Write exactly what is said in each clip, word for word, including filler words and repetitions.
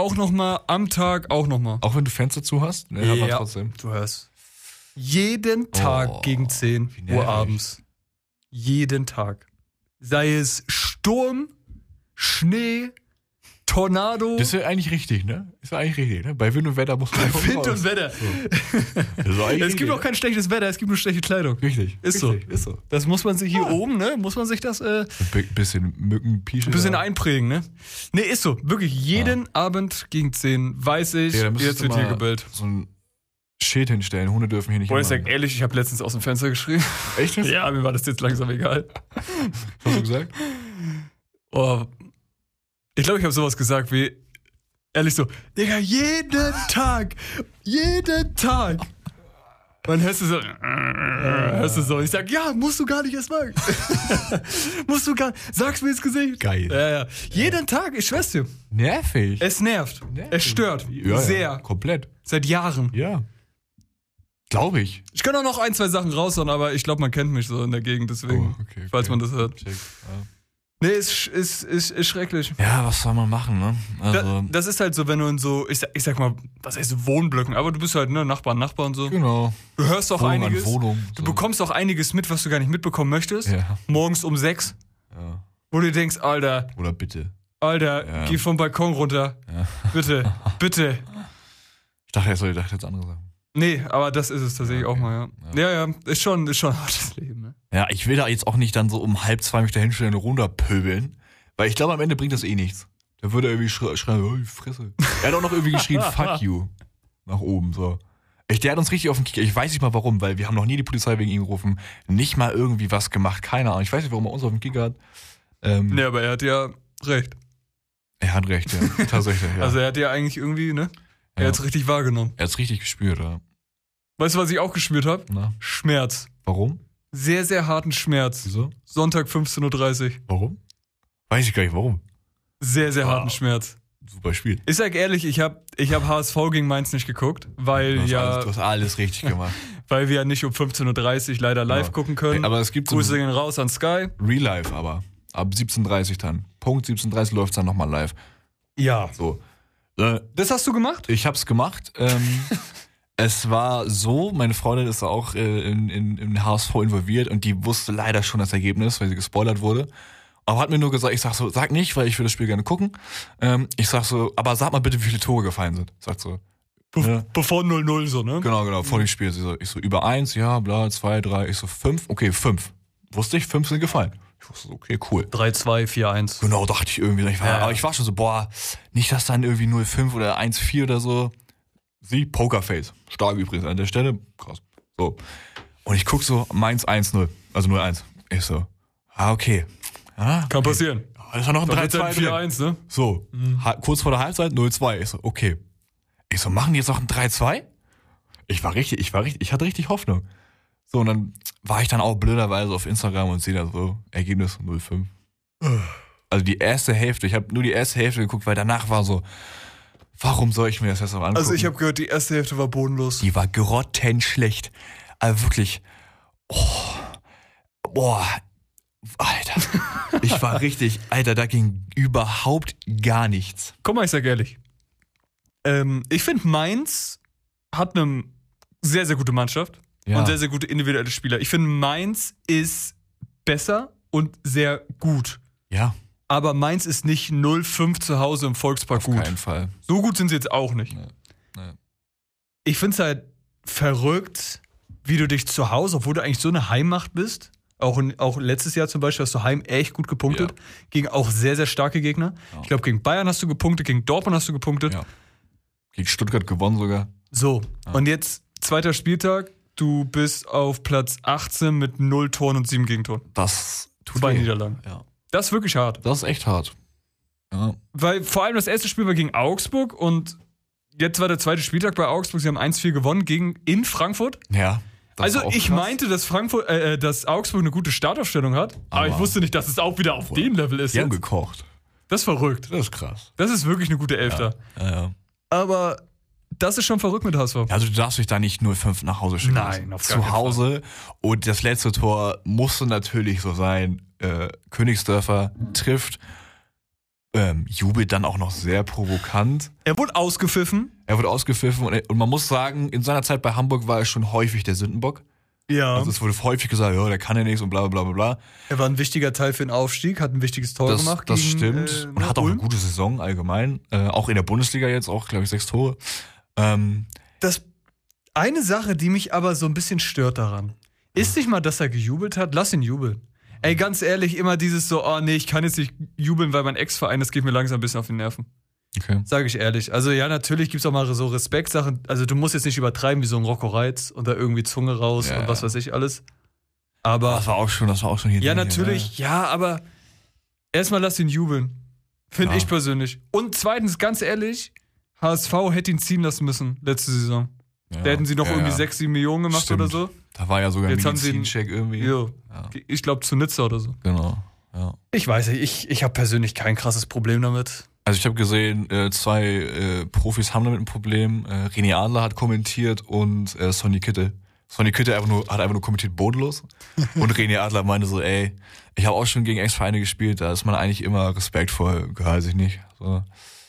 auch nochmal, am Tag auch nochmal. Auch wenn du Fenster zu hast? Ne, hört man Ja, trotzdem. du hörst. Jeden Tag Oh, gegen zehn wie nervig. Uhr abends. Jeden Tag. Sei es Sturm, Schnee, Tornado. Das ist ja eigentlich richtig, ne? Ist ja eigentlich richtig, ne? Bei Wind und Wetter muss man Bei Wind und Wetter. Das ist eigentlich Es gibt auch kein schlechtes Wetter, es gibt nur schlechte Kleidung. Richtig. Ist richtig, Ist so. Das muss man sich hier oben, ne? Muss man sich das äh, Ein bisschen Mückenpische. ein bisschen da. einprägen, ne? Ne, ist so. Wirklich, jeden Abend gegen zehn weiß ich, Ja, da müsstest jetzt du wird hier mal gebellt. so ein Schild hinstellen. Hunde dürfen hier nicht Boah, ich immer- sag ehrlich, ich habe letztens aus dem Fenster geschrien. Echt? Was Ja, mir war das jetzt langsam egal. hast du gesagt? Oh, ich glaube, ich habe sowas gesagt wie, ehrlich so, Digga, jeden Tag, jeden Tag. Und hörst du so, hörst du so, ich sag, ja, musst du gar nicht erst machen. musst du gar nicht, sag's mir ins Gesicht. Geil. Ja, ja. Jeden Tag, ich schwör's dir. Nervig. Es nervt. Nervig. Es stört. Ja, ja, Sehr. komplett. Seit Jahren. Ja. Glaube ich. Ich kann auch noch ein, zwei Sachen raushauen, aber ich glaube, man kennt mich so in der Gegend, deswegen, Oh, okay, okay. falls man das hört. Check. Ja. Nee, ist, ist, ist, ist schrecklich. Ja, was soll man machen, ne? Also, Da, das ist halt so, wenn du in so, ich sag, ich sag mal, was heißt Wohnblöcken, aber du bist halt, ne, Nachbar, Nachbar und so. genau. Du hörst auch Wohnung an einiges. Wohnung, Du so. bekommst auch einiges mit, was du gar nicht mitbekommen möchtest. Ja. Morgens um sechs, Ja. wo du denkst, Alter, Oder bitte. Alter, Ja. geh vom Balkon runter. Ja. Bitte, bitte. Ich dachte jetzt, ich dachte jetzt andere Sachen. Nee, aber das ist es tatsächlich Ja, okay. auch mal, ja. Ja, ja, ist schon, ist schon ein hartes Leben, ne? Ja, ich will da jetzt auch nicht dann so um halb zwei mich da hinstellen und runterpöbeln. Weil ich glaube, am Ende bringt das eh nichts. Da würde er irgendwie schre schreien, oh, die Fresse. Er hat auch noch irgendwie geschrien, fuck you. Nach oben, so. Ich, der hat uns richtig auf den Kicker. Ich weiß nicht mal warum, weil wir haben noch nie die Polizei wegen ihm gerufen. Nicht mal irgendwie was gemacht. Keine Ahnung. Ich weiß nicht, warum er uns auf den Kicker hat. Ähm, Nee, aber er hat ja recht. Er hat recht, ja. Tatsächlich, ja. Also er hat ja eigentlich irgendwie, ne? Er Ja. hat's richtig wahrgenommen. Er hat's richtig gespürt, ja. Weißt du, was ich auch gespürt habe? Na, Schmerz. warum? Sehr, sehr harten Schmerz. Wieso? Sonntag fünfzehn Uhr dreißig. Warum? Weiß ich gar nicht, warum. Sehr, sehr Wow. harten Schmerz. Super Spiel. Ich sag ehrlich, ich habe ich hab H S V gegen Mainz nicht geguckt, weil Du hast, ja, alles, du hast alles richtig gemacht. weil wir ja nicht um fünfzehn Uhr dreißig leider live Ja. gucken können. Aber es gibt so Grüße gehen raus an Sky. Real Life aber. Ab siebzehn Uhr dreißig dann. Punkt siebzehn Uhr dreißig läuft's dann nochmal live. Ja. So. Äh, Das hast du gemacht? ich hab's gemacht. Ähm, es war so, meine Freundin ist auch äh, in, in, in H S V involviert und die wusste leider schon das Ergebnis, weil sie gespoilert wurde. Aber hat mir nur gesagt, ich sag so, sag nicht, weil ich will das Spiel gerne gucken. Ähm, ich sag so, aber sag mal bitte, wie viele Tore gefallen sind. Sagt so. Be Ja. Bevor null null so, ne? Genau, genau, vor dem Spiel. Sie so, ich so, über eins, ja, bla, zwei, drei, ich so, fünf, okay, fünf. Wusste ich, fünf sind gefallen. Ich wusste so, okay, cool. drei zwei, vier eins. Genau, dachte ich irgendwie. Ich war, Ja. Aber ich war schon so, boah, nicht, dass dann irgendwie null fünf oder eins vier oder so. Sie, Pokerface. Stark übrigens an der Stelle. Krass. So. Und ich guck so, Mainz eins null. Also null eins. Ich so, ah, okay. Ah, Kann passieren. da ist ja noch ein Dann drei wird's halt zwei vier drin. eins, ne? So, ha- kurz vor der Halbzeit null zwei. Ich so, okay. Ich so, machen die jetzt noch ein drei zwei? Ich war richtig, ich war richtig, ich hatte richtig Hoffnung. So, und dann war ich dann auch blöderweise auf Instagram und sehe da so, Ergebnis null fünf. Also die erste Hälfte, ich habe nur die erste Hälfte geguckt, weil danach war so, warum soll ich mir das jetzt noch angucken? Also ich habe gehört, die erste Hälfte war bodenlos. Die war grottenschlecht. Also wirklich, oh, boah, Alter. Ich war richtig, Alter, da ging überhaupt gar nichts. Guck mal, ich sag ehrlich. Ähm, ich finde, Mainz hat eine sehr, sehr gute Mannschaft Ja. und sehr, sehr gute individuelle Spieler. Ich finde, Mainz ist besser und sehr gut. Ja, Aber Mainz ist nicht null fünf zu Hause im Volkspark auf gut. keinen Fall. So gut sind sie jetzt auch nicht. Nee, nee. Ich finde es halt verrückt, wie du dich zu Hause, obwohl du eigentlich so eine Heimmacht bist, auch, in, auch letztes Jahr zum Beispiel hast du heim echt gut gepunktet, Ja. gegen auch sehr, sehr starke Gegner. Ja. Ich glaube, gegen Bayern hast du gepunktet, gegen Dortmund hast du gepunktet. Ja. Gegen Stuttgart gewonnen sogar. So, Ja. und jetzt zweiter Spieltag, du bist auf Platz achtzehn mit null Toren und sieben Gegentoren. Das tut Zwei weh. Niederlagen. Ja. Das ist wirklich hart. Das ist echt hart. Ja. Weil vor allem das erste Spiel war gegen Augsburg und jetzt war der zweite Spieltag bei Augsburg. Sie haben eins vier gewonnen gegen in Frankfurt. Ja. das Also ist auch ich krass. meinte, dass Frankfurt, äh, dass Augsburg eine gute Startaufstellung hat, aber, Aber- ich wusste nicht, dass es auch wieder auf dem Level ist. Die haben Jetzt. gekocht. Das ist verrückt. Das ist krass. Das ist wirklich eine gute Elfter. Ja, ja. Aber das ist schon verrückt mit H S V. Also du darfst dich da nicht null fünf nach Hause schicken. Nein, auf gar Zu keinen Hause. Und das letzte Tor musste natürlich so sein. Äh, Königsdörfer trifft ähm, jubelt dann auch noch sehr provokant. Er wurde ausgepfiffen. Er wurde ausgepfiffen und, er, und man muss sagen, in seiner Zeit bei Hamburg war er schon häufig der Sündenbock. Ja. Also es wurde häufig gesagt, ja, der kann ja nichts und bla bla bla bla. Er war ein wichtiger Teil für den Aufstieg, hat ein wichtiges Tor Das, gemacht. das gegen, stimmt. Äh, und hat auch Ulm. eine gute Saison allgemein. Äh, auch in der Bundesliga jetzt auch, glaube ich, sechs Tore. Ähm, Das eine Sache, die mich aber so ein bisschen stört daran, ist nicht mal, dass er gejubelt hat. Lass ihn jubeln. Ey, ganz ehrlich, immer dieses so, oh nee, ich kann jetzt nicht jubeln, weil mein Ex-Verein, das geht mir langsam ein bisschen auf die Nerven. okay. Sage ich ehrlich. Also ja, natürlich gibt's auch mal so Respektsachen. Also du musst jetzt nicht übertreiben wie so ein Rocco Reitz und da irgendwie Zunge raus Ja, und was ja. weiß ich alles. Aber Das war auch schon, das war auch schon hier. ja, drin natürlich, Hier, ja, aber erstmal lass ihn jubeln. Finde Ja. ich persönlich. Und zweitens, ganz ehrlich, H S V hätte ihn ziehen lassen müssen letzte Saison. ja. Da hätten sie noch ja, irgendwie ja. sechs, sieben Millionen gemacht Stimmt. oder so. Da war ja sogar ein Jetzt haben sie ihn- Medizincheck irgendwie. Jo. Ja. Ich glaube zu Nizza oder so. Genau. Ja. Ich weiß nicht, ich, ich habe persönlich kein krasses Problem damit. Also ich habe gesehen, äh, zwei äh, Profis haben damit ein Problem. Äh, René Adler hat kommentiert und äh, Sonny Kittel. Sonny Kittel einfach nur, hat einfach nur kommentiert bodenlos. Und René Adler meinte so, ey, ich habe auch schon gegen Ex-Vereine gespielt, da ist man eigentlich immer respektvoll, weiß ich nicht. So.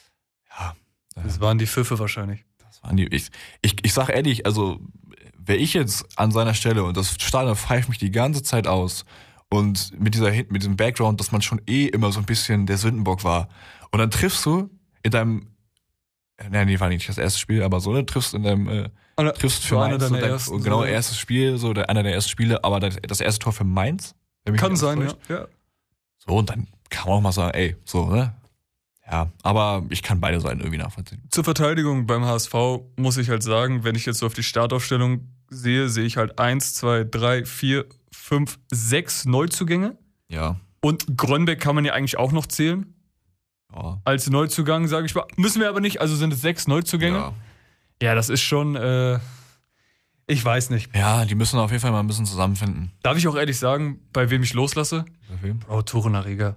Ja, Das waren die Pfiffe wahrscheinlich. das waren die. Ich, ich, ich sag ehrlich, also wäre ich jetzt an seiner Stelle und das Stadion pfeift mich die ganze Zeit aus und mit dieser mit diesem Background, dass man schon eh immer so ein bisschen der Sündenbock war. Und dann triffst du in deinem, nein, nee, war nicht das erste Spiel, aber so, ne, triffst in deinem, äh, Oder triffst für war einer Mainz, so deiner dein, ersten, genau, so. erstes Spiel, so der, einer der ersten Spiele, aber das, das erste Tor für Mainz. wenn mich Kann nicht alles sein, ja. täuscht. ja. So, und dann kann man auch mal sagen, ey, so, ne? Ja, aber ich kann beide Seiten irgendwie nachvollziehen. Zur Verteidigung beim H S V muss ich halt sagen, wenn ich jetzt so auf die Startaufstellung sehe, sehe ich halt eins, zwei, drei, vier, fünf, sechs Neuzugänge. Ja. Und Grönbeck kann man ja eigentlich auch noch zählen. Ja. Als Neuzugang, sage ich mal. Müssen wir aber nicht, also sind es sechs Neuzugänge. Ja. Ja, das ist schon, äh, ich weiß nicht. ja, die müssen auf jeden Fall mal ein bisschen zusammenfinden. Darf ich auch ehrlich sagen, bei wem ich loslasse? Bei wem? Bro, Torunariga.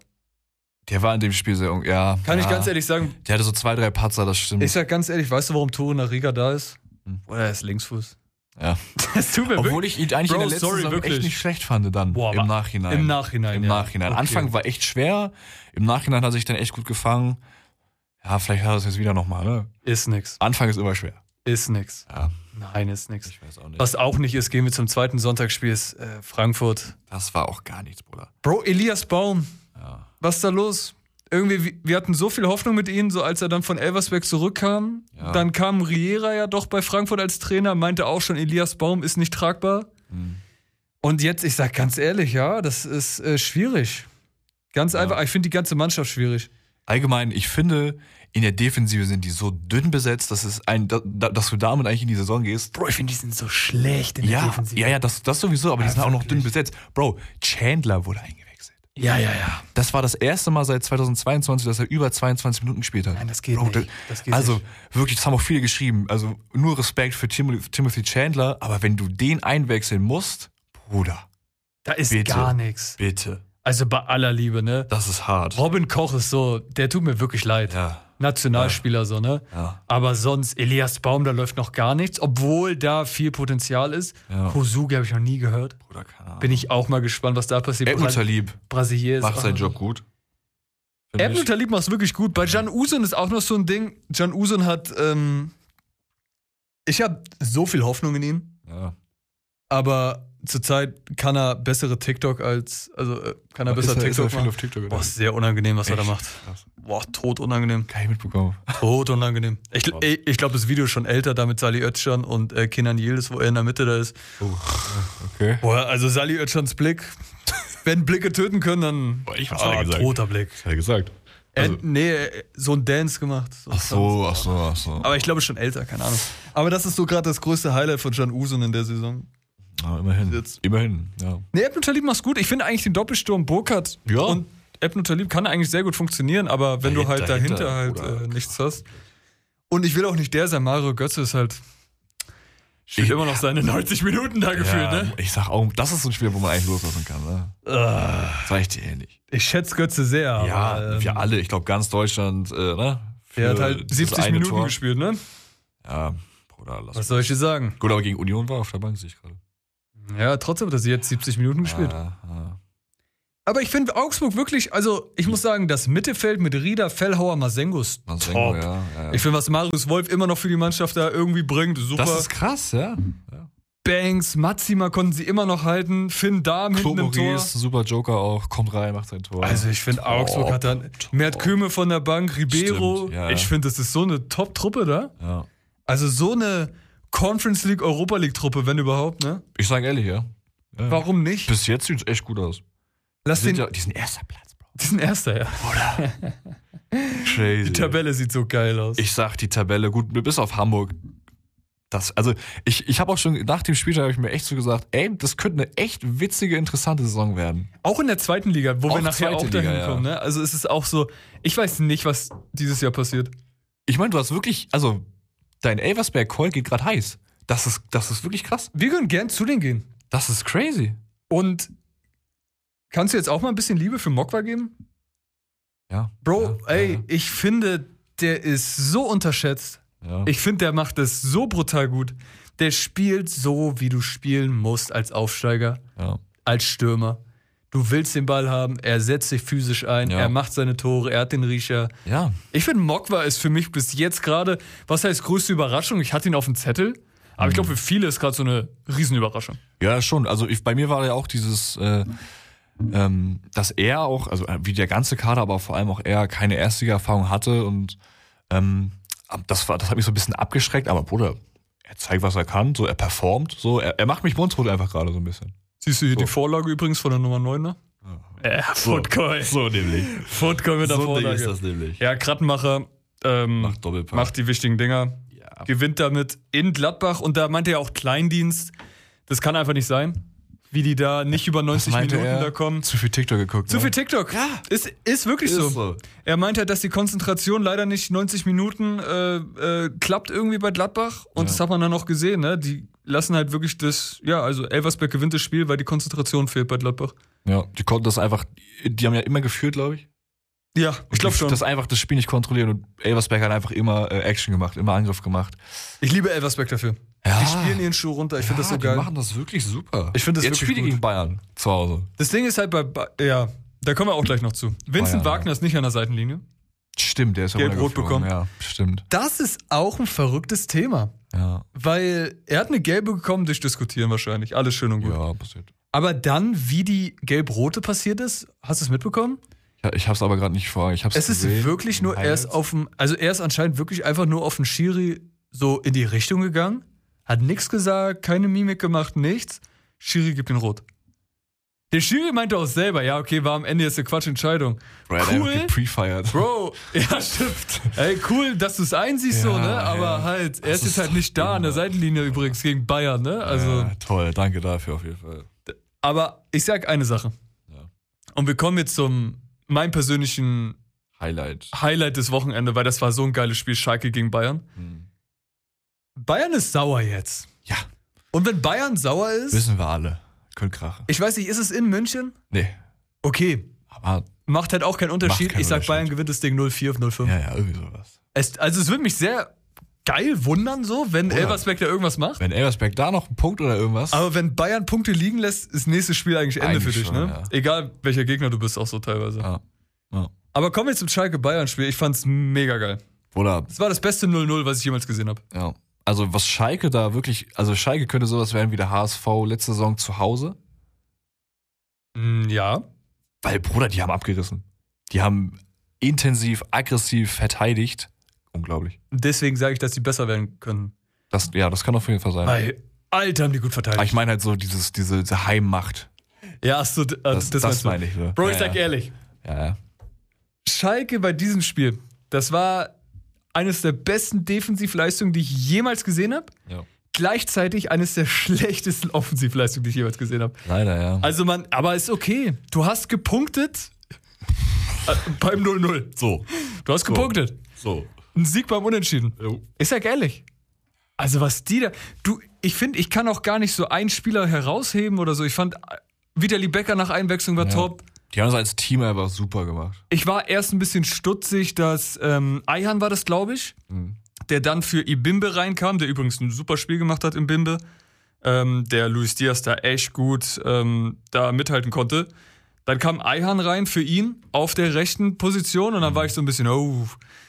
Der war in dem Spiel sehr, un- ja. Kann ja. ich ganz ehrlich sagen, Der hatte so zwei, drei Patzer, das stimmt. ich sag ganz ehrlich, weißt du, warum Torunariga da ist? Hm. Oder er ist Linksfuß. Ja. Das tut mir Obwohl ich ihn eigentlich Bro, in der letzten sorry, Saison wirklich. echt nicht schlecht fand dann. Boah, Im aber Nachhinein. Im Nachhinein, Im ja. Nachhinein. Okay. Anfang war echt schwer. Im Nachhinein hat er sich dann echt gut gefangen. Ja, vielleicht hat er es jetzt wieder nochmal, ne? Ist nix. Anfang ist immer schwer. Ist nix. Ja, Nein, ist nix. ich weiß auch nicht. Was auch nicht ist, gehen wir zum zweiten Sonntagsspiel, ist äh, Frankfurt. Das war auch gar nichts, Bruder. Bro, Elias Baum, Ja. was ist da los? Irgendwie, wir- wir hatten so viel Hoffnung mit ihm, so als er dann von Elversberg zurückkam. Ja. Dann kam Riera ja doch bei Frankfurt als Trainer, meinte auch schon, Elias Baum ist nicht tragbar. Hm. Und jetzt, ich sag ganz ehrlich, ja, das ist äh, schwierig. Ganz Ja. einfach, ich finde die ganze Mannschaft schwierig. Allgemein, ich finde, in der Defensive sind die so dünn besetzt, dass, es ein, da, da, dass du damit eigentlich in die Saison gehst. Bro, ich finde, die sind so schlecht in Ja, ja, ja, das, das sowieso, aber die Ja, sind auch noch wirklich. dünn besetzt. Bro, Chandler wurde eingewechselt. Ja, ja, ja. Das war das erste Mal seit zweitausendzweiundzwanzig, dass er über zweiundzwanzig Minuten gespielt hat. Nein, das geht Bro, nicht. da- Das geht also nicht. wirklich, das haben auch viele geschrieben. Also nur Respekt für Tim, Timothy Chandler, aber wenn du den einwechseln musst, Bruder, Da ist bitte. gar nichts. bitte. Also bei aller Liebe, ne? Das ist hart. Robin Koch ist so, der tut mir wirklich leid. Ja, Nationalspieler so, ne? ja. Aber sonst, Elias Baum, da läuft noch gar nichts, obwohl da viel Potenzial ist. Ja. Kosugi habe ich noch nie gehört. Bruder, keine Ahnung. Bin ich auch mal gespannt, was da passiert. Edmund Bra Talib Brasilier ist macht auch- seinen Job gut. Finde Edmund ich. Talib macht es wirklich gut. Bei Can Usun ist auch noch so ein Ding. Can Usun hat, ähm, ich habe so viel Hoffnung in ihn, Ja. aber zurzeit kann er bessere TikTok als, also äh, kann er besser ist er, ist er TikTok viel machen. auf TikTok Boah, oder? ist sehr unangenehm, was er da Echt? macht. Krass. Boah, tot unangenehm. Kann ich mitbekommen. Tot unangenehm. Ich, Krass. ich, ich glaube, das Video ist schon älter, da mit Sali Özcan und äh, Kenan Yildiz, wo er in der Mitte da ist. Oh, okay. Boah, also Sali Özcans Blick, wenn Blicke töten können, dann Boah, ich- was ah, hat er gesagt? toter Blick. Was hat er gesagt? Er, Also- nee, äh, so ein Dance gemacht. So ein Ach so, ach Tanz. so, ach so. Aber ich glaube schon älter, keine Ahnung. Aber das ist so gerade das größte Highlight von Can Usun in der Saison. Ja, immerhin. Jetzt- Immerhin, ja. Nee, Ebnu Talib macht's gut. Ich finde eigentlich den Doppelsturm Burkhardt Ja. und Ebnu Talib kann eigentlich sehr gut funktionieren, aber wenn du halt Dahinter, dahinter halt oder? äh, nichts hast. Und ich will auch nicht der sein, Mario Götze ist halt spielt Ich- immer noch seine neunzig Minuten da gefühlt, ja, ne? Ich sag auch, das ist so ein Spiel, wo man eigentlich loslassen kann, ne? Ah, Sag ich dir ehrlich. ich schätze Götze sehr. Ja, aber, ähm, wir alle, ich glaube ganz Deutschland, äh, ne? Der hat Für halt dieses siebzig eine Minuten Tor. gespielt, ne? Ja, Bruder, lass Was soll ich dir sagen? Gut, aber gegen Union war er auf der Bank, sehe ich gerade. Ja, trotzdem hat er sie jetzt siebzig Minuten gespielt. Ah, ah. Aber ich finde Augsburg wirklich, also ich muss sagen, das Mittelfeld mit Rieder, Fellhauer, Masengo ist Masengo, top. ja, ja, ja. Ich finde, was Marius Wolf immer noch für die Mannschaft da irgendwie bringt, super. Das ist krass, ja. ja. Banks, Matzima konnten sie immer noch halten, Finn Dahm hinten im Tor. Maurice, super Joker auch, kommt rein, macht sein Tor. Also ich finde, Augsburg Top, hat dann top. Mert Köme von der Bank, Ribeiro. Stimmt, ja, ja. Ich finde, das ist so eine Top-Truppe da. Ja. Also so eine Conference League, Europa League Truppe, wenn überhaupt, ne? Ich sage ehrlich, ja. ja. Warum nicht? Bis jetzt sieht es echt gut aus. Lass Die sind, den, ja, die sind erster Platz, Bro. die sind Erster, ja. Crazy. Die Tabelle sieht so geil aus. Ich sag die Tabelle, gut, bis auf Hamburg. Das, also ich, ich habe auch schon nach dem Spieltag habe ich mir echt so gesagt, ey, das könnte eine echt witzige, interessante Saison werden. Auch in der zweiten Liga, wo Auch wir nachher zweite auch dahin Liga, kommen, ja. ne? Also es ist auch so, ich weiß nicht, was dieses Jahr passiert. Ich meine, du hast wirklich, also dein Elversberg-Call geht gerade heiß. Das ist, das ist wirklich krass. Wir können gern zu denen gehen. Das ist crazy. Und kannst du jetzt auch mal ein bisschen Liebe für Mokwa geben? Ja. Bro, ja, ey, ja, ich finde, der ist so unterschätzt. ja. Ich finde, der macht das so brutal gut. Der spielt so, wie du spielen musst als Aufsteiger, ja. als Stürmer. Du willst den Ball haben, er setzt sich physisch ein, Ja. er macht seine Tore, er hat den Riecher. ja. Ich finde, Mokwa ist für mich bis jetzt gerade, was heißt größte Überraschung? Ich hatte ihn auf dem Zettel, aber ich glaube, für viele ist gerade so eine Riesenüberraschung. Ja, schon. Also ich, bei mir war ja auch dieses, äh, ähm, dass er auch, also äh, wie der ganze Kader, aber vor allem auch er keine Erstliga-Erfahrung hatte und ähm, das, war, das hat mich so ein bisschen abgeschreckt, aber Bruder, er zeigt, was er kann, so er performt, so er, er macht mich mundtot einfach gerade so ein bisschen. Siehst du hier So. die Vorlage übrigens von der Nummer neun, ne? Äh, Footcall. So nämlich. Footcall mit der So ein Ding Vorlage. ist das nämlich. Ja, Krattenmacher ähm, Macht Doppelpack. macht die wichtigen Dinger, Ja. gewinnt damit in Gladbach und da meinte er auch Kleindienst. Das kann einfach nicht sein, wie die da nicht über neunzig meinte Minuten er? da kommen. Zu viel TikTok geguckt. Zu ne? viel TikTok. Ja. Ist, ist wirklich Ist so. so. Er meint halt, dass die Konzentration leider nicht neunzig Minuten äh, äh, klappt irgendwie bei Gladbach. Und Ja. das hat man dann auch gesehen, ne? Die lassen halt wirklich das, ja, also Elversberg gewinnt das Spiel, weil die Konzentration fehlt bei Gladbach. Ja, die konnten das einfach, die haben ja immer geführt, glaube ich. Ja, ich glaube Die- schon. Das einfach das Spiel nicht kontrollieren und Elversberg hat einfach immer äh, Action gemacht, immer Angriff gemacht. Ich liebe Elversberg dafür. Ja. Die spielen ihren Schuh runter, ich finde das so die geil. machen das wirklich super. Ich finde das Jetzt wirklich spielt die gut. gegen Bayern zu Hause. Das Ding ist halt bei, Ba- ja, da kommen wir auch gleich noch zu. Vincent Bayern, Wagner ist nicht an der Seitenlinie. Stimmt, der ist ja Gelb-Rot runtergeflogen. bekommen. Ja, stimmt. Das ist auch ein verrücktes Thema. Ja, Weil er hat eine gelbe bekommen durch Diskutieren wahrscheinlich. Alles schön und gut. ja passiert. Aber dann, wie die gelb-rote passiert ist, hast du es mitbekommen? Ja, ich hab's aber gerade nicht vor. Ich hab's Es ist gesehen. wirklich nur, er Highlights. ist auf dem, also er ist anscheinend wirklich einfach nur auf den Schiri so in die Richtung gegangen, hat nichts gesagt, keine Mimik gemacht, nichts. Schiri gibt ihn rot. Der Schiri meinte auch selber, ja, okay, war am Ende jetzt eine Quatschentscheidung. Bro, er hat Cool. einfach geprefired. Bro, ja, stimmt. Ey, cool, dass du es einsiehst, so, Ja, ne? Aber ja. halt, er Das ist jetzt ist halt nicht da an der immer- Seitenlinie übrigens gegen Bayern, ne? Also, Ja, toll, danke dafür auf jeden Fall. aber ich sag eine Sache. Ja. Und wir kommen jetzt zum meinem persönlichen Highlight. Highlight des Wochenendes, weil das war so ein geiles Spiel, Schalke gegen Bayern. Hm. Bayern ist sauer jetzt. Ja, Und wenn Bayern sauer ist, wissen wir alle. Könnte krachen. ich weiß nicht, ist es in München? Nee, Okay, aber macht halt auch keinen Unterschied. keinen ich sag, Unterschied. Bayern gewinnt das Ding null vier auf null fünf. ja, ja, irgendwie sowas. Es, also es würde mich sehr geil wundern, so, wenn Oder? Elversberg da irgendwas macht. Wenn Elversberg da noch einen Punkt oder irgendwas. Aber wenn Bayern Punkte liegen lässt, ist nächstes Spiel eigentlich Ende Eigentlich für dich, schon, ne? ja. Egal welcher Gegner du bist, auch so teilweise. ja. Ja. Aber kommen wir zum Schalke-Bayern-Spiel. Ich fand's mega geil. Oder, Es war das beste null null, was ich jemals gesehen habe. ja. Also, was Schalke da wirklich, also Schalke könnte sowas werden wie der H S V letzte Saison zu Hause. Ja. Weil, Bruder, die haben abgerissen. Die haben intensiv, aggressiv verteidigt. Unglaublich. Deswegen sage ich, dass sie besser werden können. Das, ja, das kann auf jeden Fall sein. Weil, Alter, haben die gut Aber verteidigt. ich meine halt so dieses, diese, diese Heimmacht. Ja, achso, äh, Das, das, das, meinst du. meine ich. Ne? Bro, ich ja, sag ja. ehrlich, Ja, ja. Schalke bei diesem Spiel, das war eines der besten Defensivleistungen, die ich jemals gesehen habe. ja. Gleichzeitig eines der schlechtesten Offensivleistungen, die ich jemals gesehen habe. Leider, ja. Also man, aber ist okay. Du hast gepunktet äh, beim null null. So. Du hast gepunktet. So. Ein Sieg beim Unentschieden. Jo. Ich sag ehrlich. Also was die da... Du, ich finde, ich kann auch gar nicht so einen Spieler herausheben oder so. Ich fand, Vitali Becker nach Einwechslung war Ja. top. Die haben es als Team einfach super gemacht. Ich war erst ein bisschen stutzig, dass ähm, Ayhan war das, glaube ich, Mhm. der dann für Ibimbe reinkam, der übrigens ein super Spiel gemacht hat im Bimbe, ähm, der Luis Diaz da echt gut ähm, da mithalten konnte. Dann kam Ayhan rein für ihn auf der rechten Position und dann war ich so ein bisschen, oh,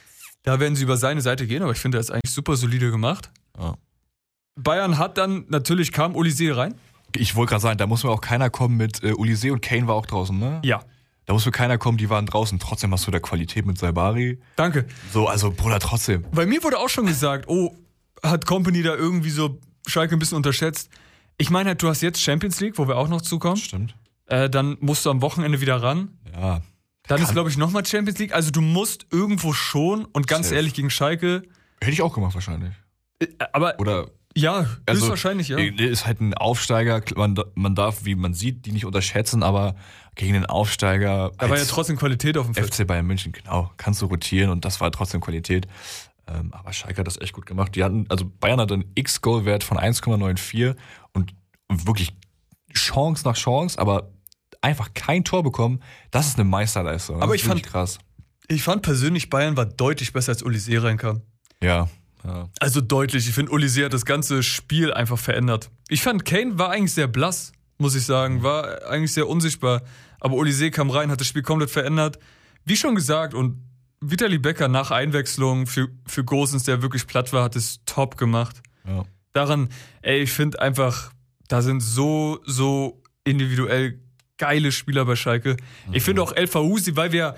da werden sie über seine Seite gehen, aber ich finde, er ist eigentlich super solide gemacht. Ja. Bayern hat dann, natürlich kam Olise rein. Ich wollte gerade sagen, da muss mir auch keiner kommen mit äh, Olise und Kane war auch draußen, ne? Ja. Da muss mir keiner kommen, die waren draußen. Trotzdem hast du da Qualität mit Saibari. Danke. So, also Bruder, trotzdem. Bei mir wurde auch schon gesagt, oh, hat Kompany da irgendwie so Schalke ein bisschen unterschätzt. Ich meine halt, du hast jetzt Champions League, wo wir auch noch zukommen. Stimmt. Äh, dann musst du am Wochenende wieder ran. Ja. Dann ist, glaube ich, nochmal Champions League. Also du musst irgendwo schon und ganz Safe. ehrlich gegen Schalke. Hätte ich auch gemacht wahrscheinlich. Äh, aber Oder ja, also, höchstwahrscheinlich, ja. Der ist halt ein Aufsteiger. Man, man darf, wie man sieht, die nicht unterschätzen, aber gegen den Aufsteiger. Da war ja trotzdem Qualität auf dem Feld. F C Bayern München, genau. Kannst du rotieren und das war trotzdem Qualität. Ähm, aber Schalke hat das echt gut gemacht. Die hatten, also Bayern hat einen X-Goal-Wert von eins Komma vierundneunzig und, und wirklich Chance nach Chance, aber einfach kein Tor bekommen. Das ist eine Meisterleistung. Das Aber ist ich fand, wirklich krass. ich fand persönlich, Bayern war deutlich besser, als Olise reinkam. Ja. ja. Also deutlich. Ich finde, Olise hat das ganze Spiel einfach verändert. Ich fand, Kane war eigentlich sehr blass, muss ich sagen. War eigentlich sehr unsichtbar. Aber Olise kam rein, hat das Spiel komplett verändert. Wie schon gesagt, und Vitali Becker nach Einwechslung für, für Gosens, der wirklich platt war, hat es top gemacht. Ja. Daran, ey, ich finde einfach, da sind so, so individuell geile Spieler bei Schalke. Mhm. Ich finde auch El Fauzi, weil wir,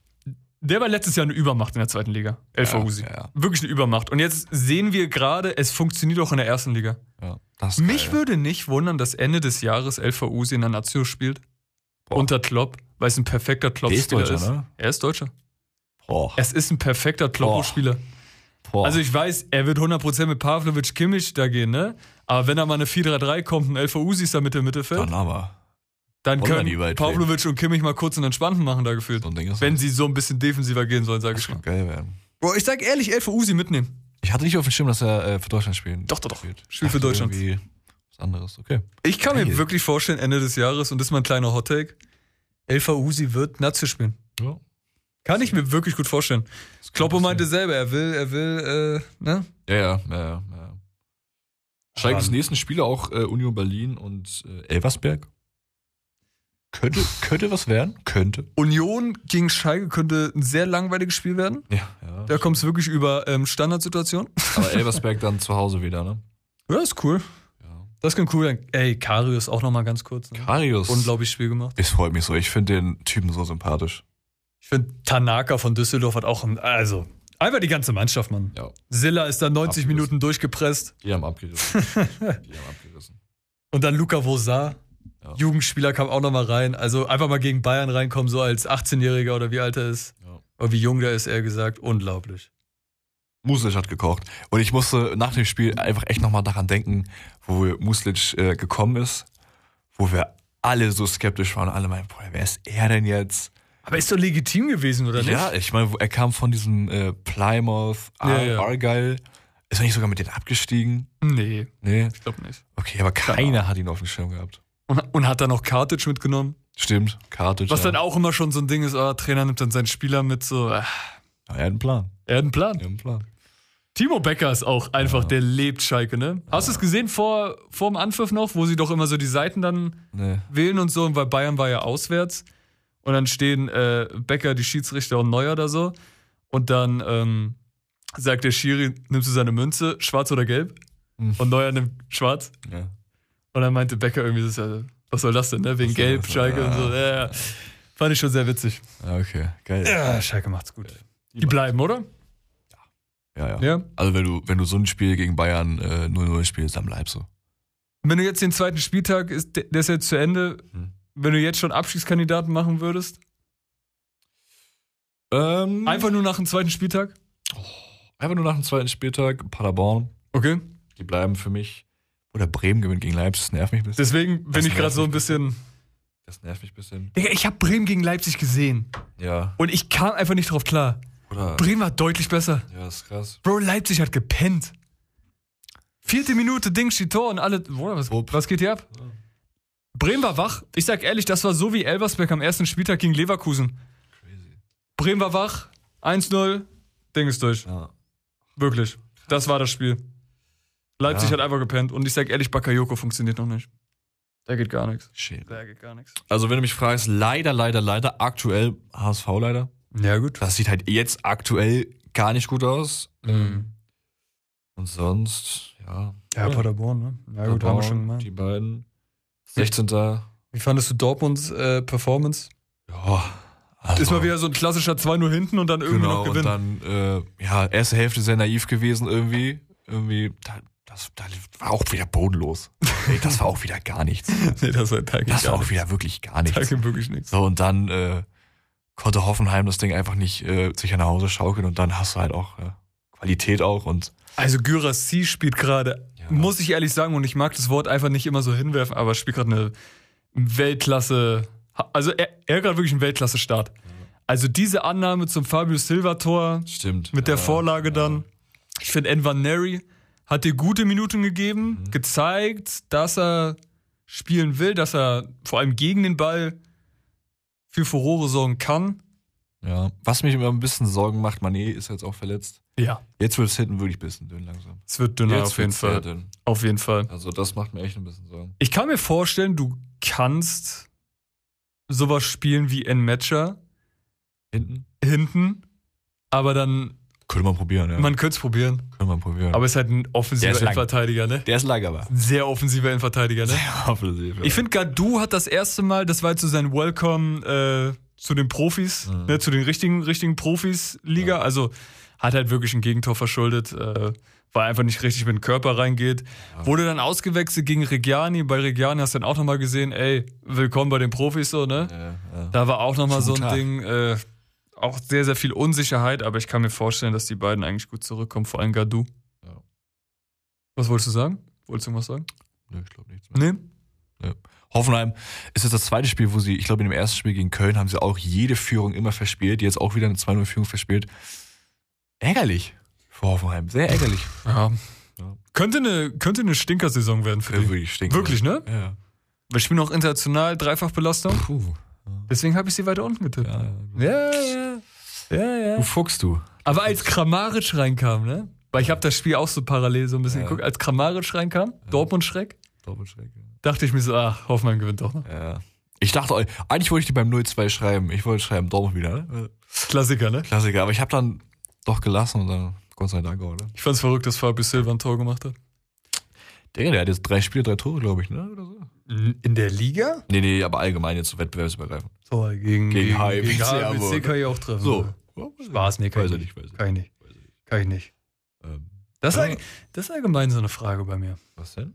der war letztes Jahr eine Übermacht in der zweiten Liga. El Fauzi. Ja, ja, ja. Wirklich eine Übermacht. Und jetzt sehen wir gerade, es funktioniert auch in der ersten Liga. Ja, das ist Mich geil. würde nicht wundern, dass Ende des Jahres El Fauzi in der Nazio spielt. Boah. Unter Klopp, weil es ein perfekter Klopp-Spieler ist. Ne? Er ist Deutscher. Boah. Es ist ein perfekter Kloppo-Spieler. Also ich weiß, er wird hundert Prozent mit Pavlovic Kimmich da gehen, ne? Aber wenn da mal eine vier drei drei kommt und El Fauzi ist da mit dem Mittelfeld, Dann aber. dann Wollen wir können nie weit Pavlovic und Kimmich mal kurz einen Entspannten machen da gefühlt. So ein Ding ist Wenn das. sie so ein bisschen defensiver gehen sollen, sage ich Das mal. kann geil werden. Bro, ich sag ehrlich, El Fauzi mitnehmen. Ich hatte nicht auf dem Schirm, dass er äh, für Deutschland spielt. Doch, doch, doch. Spielt, Spielt für Dachte Deutschland. irgendwie Was anderes, okay. Ich kann Geil. mir wirklich vorstellen, Ende des Jahres, und das ist mein kleiner Hottake, El Fauzi wird Nazio spielen. Ja. Kann ich mir wirklich gut vorstellen. Kloppo meinte selber, er will, er will, äh, ne? Ja, ja, ja, ja. ja. Schalkes Aber- nächsten Spiele auch äh, Union Berlin und äh, Elversberg. Könnte, könnte was werden? Könnte. Union gegen Schalke könnte ein sehr langweiliges Spiel werden. Ja, ja. Da kommt es wirklich über ähm, Standardsituationen. Aber Elversberg dann zu Hause wieder, ne? Ja, ist cool. Ja. Das klingt cool. Ey, Karius auch nochmal ganz kurz. Ne? Karius. Unglaubliches Spiel gemacht. Es freut mich so. Ich finde den Typen so sympathisch. Ich finde, Tanaka von Düsseldorf hat auch, ein, also, einfach die ganze Mannschaft, Mann. Ja. Silla ist da neunzig Abgerissen. Minuten durchgepresst. Die haben abgerissen. die haben abgerissen. Und dann Luca Vosar, Ja. Jugendspieler, kam auch nochmal rein. Also einfach mal gegen Bayern reinkommen, so als achtzehnjähriger oder wie alt er ist. Ja. Oder wie jung der ist, eher gesagt. Unglaublich. Muslic hat gekocht. Und ich musste nach dem Spiel einfach echt nochmal daran denken, wo Muslic äh, gekommen ist, wo wir alle so skeptisch waren. Alle meinten, boah, wer ist er denn jetzt? Aber ist doch legitim gewesen, oder nicht? Ja, ich meine, er kam von diesem äh, Plymouth, Ar Ja, ja. Argyle. Ist er nicht sogar mit denen abgestiegen? Nee, Nee. ich glaube nicht. Okay, aber keiner hat ihn auf dem Schirm gehabt. Und, und hat dann noch Kartic mitgenommen. Stimmt, Kartic. Was ja. dann auch immer schon so ein Ding ist, oh, Trainer nimmt dann seinen Spieler mit, so, äh, Ja, er hat einen Plan. er hat einen Plan. Er hat einen Plan. Timo Becker ist auch einfach, Ja. der lebt Schalke, ne? Hast du es gesehen vor, vor dem Anpfiff noch, wo sie doch immer so die Seiten dann Nee. wählen und so, und weil Bayern war ja auswärts und dann stehen äh, Becker, die Schiedsrichter und Neuer da so und dann ähm, sagt der Schiri, nimmst du seine Münze, schwarz oder gelb? Hm. Und Neuer nimmt schwarz Ja. und dann meinte Becker irgendwie, das ist ja, was soll das denn, ne? Wegen Was soll gelb, das? Schalke Ja. und so. Ja, ja. Fand ich schon sehr witzig. Ja, okay, geil. Ja, Schalke macht's gut. Die bleiben, oder? Ja, ja. Ja. Also wenn du, wenn du so ein Spiel gegen Bayern äh, null null spielst, dann bleibst du. Wenn du jetzt den zweiten Spieltag, ist, der ist jetzt zu Ende, Hm. wenn du jetzt schon Abstiegskandidaten machen würdest? Ähm, Einfach nur nach dem zweiten Spieltag? einfach nur nach dem zweiten Spieltag, Paderborn, Okay. die bleiben für mich. Oder Bremen gewinnt gegen Leipzig, das nervt mich ein bisschen. Deswegen bin Das ich gerade nervt so ein mich bisschen. Das nervt mich ein bisschen. Digga, ich habe Bremen gegen Leipzig gesehen. Ja. Und ich kam einfach nicht drauf klar. Oder? Bremen war deutlich besser. Ja, das ist krass. Bro, Leipzig hat gepennt. Vierte Minute, Ding, steht Tor und alle. Bruder, was, Wupp. was geht hier ab? Bremen war wach. Ich sag ehrlich, das war so wie Elversberg am ersten Spieltag gegen Leverkusen. Crazy. Bremen war wach. eins null. Ding ist durch. Ja. Wirklich. Das war das Spiel. Leipzig Ja. hat einfach gepennt. Und ich sag ehrlich, Bakayoko funktioniert noch nicht. Da geht gar nichts. Schön. Da geht gar nichts. Also wenn du mich fragst, leider, leider, leider, aktuell H S V leider. Ja, gut. Das sieht halt jetzt aktuell gar nicht gut aus. Mhm. Und sonst, ja. Ja, Paderborn, ne? Ja, gut, haben wir schon gemacht. Die beiden. sechzehnter Wie fandest du Dortmunds äh, Performance? Ja. Also, Ist mal wieder so ein klassischer zwei null hinten und dann irgendwie genau, noch gewinnen. und dann, äh, ja, erste Hälfte sehr naiv gewesen irgendwie. Irgendwie, da, das, das war auch wieder bodenlos. Ey, das war auch wieder gar nichts. Nee, das war Tag Das war auch wieder wirklich gar nichts. Tag wirklich nichts. So, und dann äh, konnte Hoffenheim das Ding einfach nicht äh, sich nach Hause schaukeln und dann hast du halt auch äh, Qualität auch und Also Gyrassi spielt gerade, Ja. muss ich ehrlich sagen, und ich mag das Wort einfach nicht immer so hinwerfen, aber spielt gerade eine Weltklasse, also er, er gerade wirklich einen Weltklasse-Start. Also diese Annahme zum Fabio Silva-Tor stimmt. mit der Ja, Vorlage ja. dann. Ich finde, Envan Neri hat dir gute Minuten gegeben, Mhm. gezeigt, dass er spielen will, dass er vor allem gegen den Ball für Furore sorgen kann. Ja. Was mich immer ein bisschen Sorgen macht, Mané ist jetzt auch verletzt. Ja. Jetzt wird es hinten wirklich ein bisschen dünn langsam. Es wird dünner Jetzt auf jeden wird's sehr Fall. dünn. Auf jeden Fall. Also das macht mir echt ein bisschen Sorgen. Ich kann mir vorstellen, du kannst sowas spielen wie ein Matcher Hinten? hinten, aber dann, Könnte man probieren, ja. man könnte es probieren. Könnte man probieren. Aber es ist halt ein Der offensiver ist lang. Innenverteidiger, ne? der ist lang aber. Ein sehr offensiver Innenverteidiger, ne? Offensiv, ja. Ich finde, Gadou hat das erste Mal, das war jetzt so sein Welcome äh, zu den Profis, Mhm. ne, zu den richtigen, richtigen Profis-Liga. Ja. Also hat halt wirklich ein Gegentor verschuldet, äh, weil er einfach nicht richtig mit dem Körper reingeht. Ja. Wurde dann ausgewechselt gegen Reggiani. Bei Reggiani hast du dann auch nochmal gesehen, ey, willkommen bei den Profis, so, ne? Ja, ja. Da war auch nochmal so ein Guten Tag. Ding, äh, auch sehr, sehr viel Unsicherheit, aber ich kann mir vorstellen, dass die beiden eigentlich gut zurückkommen, vor allem Gadou. Ja. Was wolltest du sagen? Wolltest du irgendwas sagen? Nö, ich glaube nichts mehr. Nee? Hoffenheim ist jetzt das zweite Spiel, wo sie, ich glaube in dem ersten Spiel gegen Köln haben sie auch jede Führung immer verspielt, jetzt auch wieder eine zwei null Führung verspielt. Ärgerlich für Hoffenheim, sehr ärgerlich. Ja. Ja. Könnte eine, könnte eine Stinkersaison werden für Ja, die. wirklich stinkt. Wirklich, ne? Ja. Wir spielen auch international, Dreifachbelastung. Puh. Deswegen habe ich sie weiter unten getippt. Ja, Ja, ja. Ja, ja. Du Fuchs, du. Aber als Kramaric reinkam, ne? Weil ich habe das Spiel auch so parallel so ein bisschen Ja. geguckt. Als Kramaric reinkam, Dortmund-Schreck, Doppelschreck, ja. dachte ich mir so, ach, Hoffenheim gewinnt doch, ne? Ja. Ich dachte, eigentlich wollte ich die beim null zwei schreiben. Ich wollte schreiben, Dortmund wieder, ne? Klassiker, ne? Klassiker. Aber ich habe dann doch gelassen und dann, Gott sei Dank auch, ne? Ich fand's verrückt, dass Fabio Silva ein Tor gemacht hat. Der, der hat jetzt drei Spiele, drei Tore, glaube ich, ne? Oder so. In der Liga? Nee, nee, aber allgemein jetzt so wettbewerbsübergreifend. So, gegen, Gegen H M C, gegen H M C aber- kann ich auch treffen. So. Spaß, nee, kann weiß ich ich nicht. nicht. Weiß ich Kann ich nicht. Weiß ich nicht. Kann ich nicht. Ähm, Das ist, Ja. allg- das ist allgemein so eine Frage bei mir. was denn?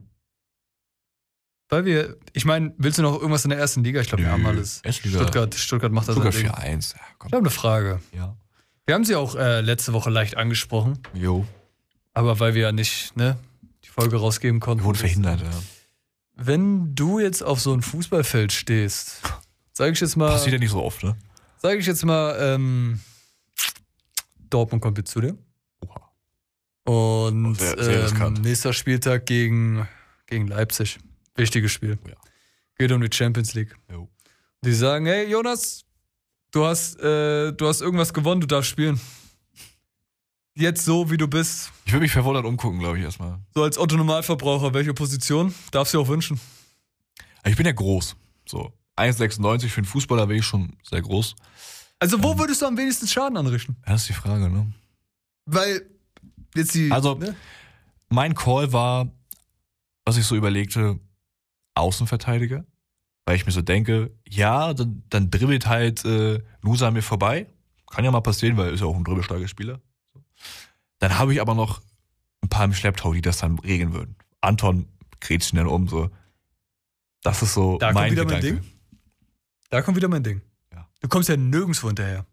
Weil wir, ich meine, willst du noch irgendwas in der ersten Liga? Ich glaube, wir Nö, haben alles. Erstliga. Stuttgart, Stuttgart macht das Stuttgart sein Ding. vier eins. Ja, komm. Ich habe eine Frage. Ja. Wir haben sie auch äh, letzte Woche leicht angesprochen, Jo. aber weil wir ja nicht ne, die Folge rausgeben konnten. Wir wurden verhindert, ja. Wenn du jetzt auf so ein Fußballfeld stehst, sage ich jetzt mal, Passiert ja nicht so oft, ne? sage ich jetzt mal, ähm, Dortmund kommt jetzt zu dir. Oha. Und Sehr- sehr ähm, riskant. nächster Spieltag gegen, gegen Leipzig. Wichtiges Spiel. Oh ja. Geht um die Champions League. Jo. Die sagen, hey Jonas, du hast, äh, du hast irgendwas gewonnen, du darfst spielen. Jetzt so, wie du bist. Ich würde mich verwundert umgucken, glaube ich, erstmal. So als Otto-Normalverbraucher, welche Position? Darfst du dir auch wünschen. Ich bin ja groß. So. eins Komma sechsundneunzig für einen Fußballer bin ich schon sehr groß. Also wo Ähm. würdest du am wenigsten Schaden anrichten? Das ist die Frage, ne? Weil jetzt die... Also- ne? Mein Call war, was ich so überlegte, Außenverteidiger. Weil ich mir so denke, ja, dann, dann dribbelt halt äh, Nusa mir vorbei. Kann ja mal passieren, weil er ist ja auch ein dribbelstarker Spieler. So. Dann habe ich aber noch ein paar im Schlepptau, die das dann regeln würden. Anton grätscht schnell um, so. Das ist so Da kommt mein wieder mein Gedanke. Ding. Da kommt wieder mein Ding. Ja. Du kommst ja nirgendwo hinterher.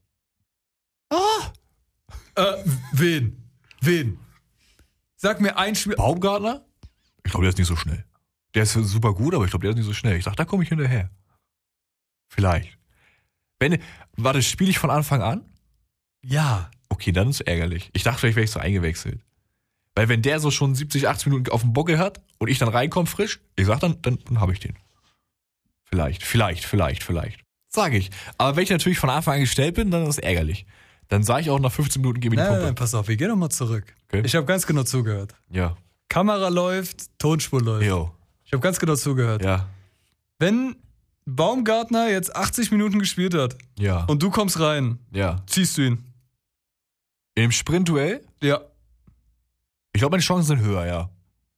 Ah! Äh, wen? Wen? Sag mir ein Spiel... Baumgartner? Ich glaube, der ist nicht so schnell. Der ist super gut, aber ich glaube, der ist nicht so schnell. Ich dachte, da komme ich hinterher. Vielleicht. Wenn, warte, spiele ich von Anfang an? Ja. Okay, dann ist es ärgerlich. Ich dachte, vielleicht wäre ich so eingewechselt. Weil wenn der so schon siebzig, achtzig Minuten auf dem Bockel hat und ich dann reinkomme frisch, ich sag dann, dann, dann habe ich den. Vielleicht, vielleicht, vielleicht, vielleicht. Sage ich. Aber wenn ich natürlich von Anfang an gestellt bin, dann ist es ärgerlich. Dann sage ich auch nach fünfzehn Minuten, gebe ich die Nein, nein, Pumpe. nein, pass auf, wir gehen nochmal zurück. Okay. Ich habe ganz genau zugehört. Ja. Kamera läuft, Tonspur läuft. Jo. Ich habe ganz genau zugehört. Ja. Wenn Baumgartner jetzt achtzig Minuten gespielt hat Ja. und du kommst rein, Ja. ziehst du ihn. Im Sprintduell? Ja. Ich glaube, meine Chancen sind höher, ja.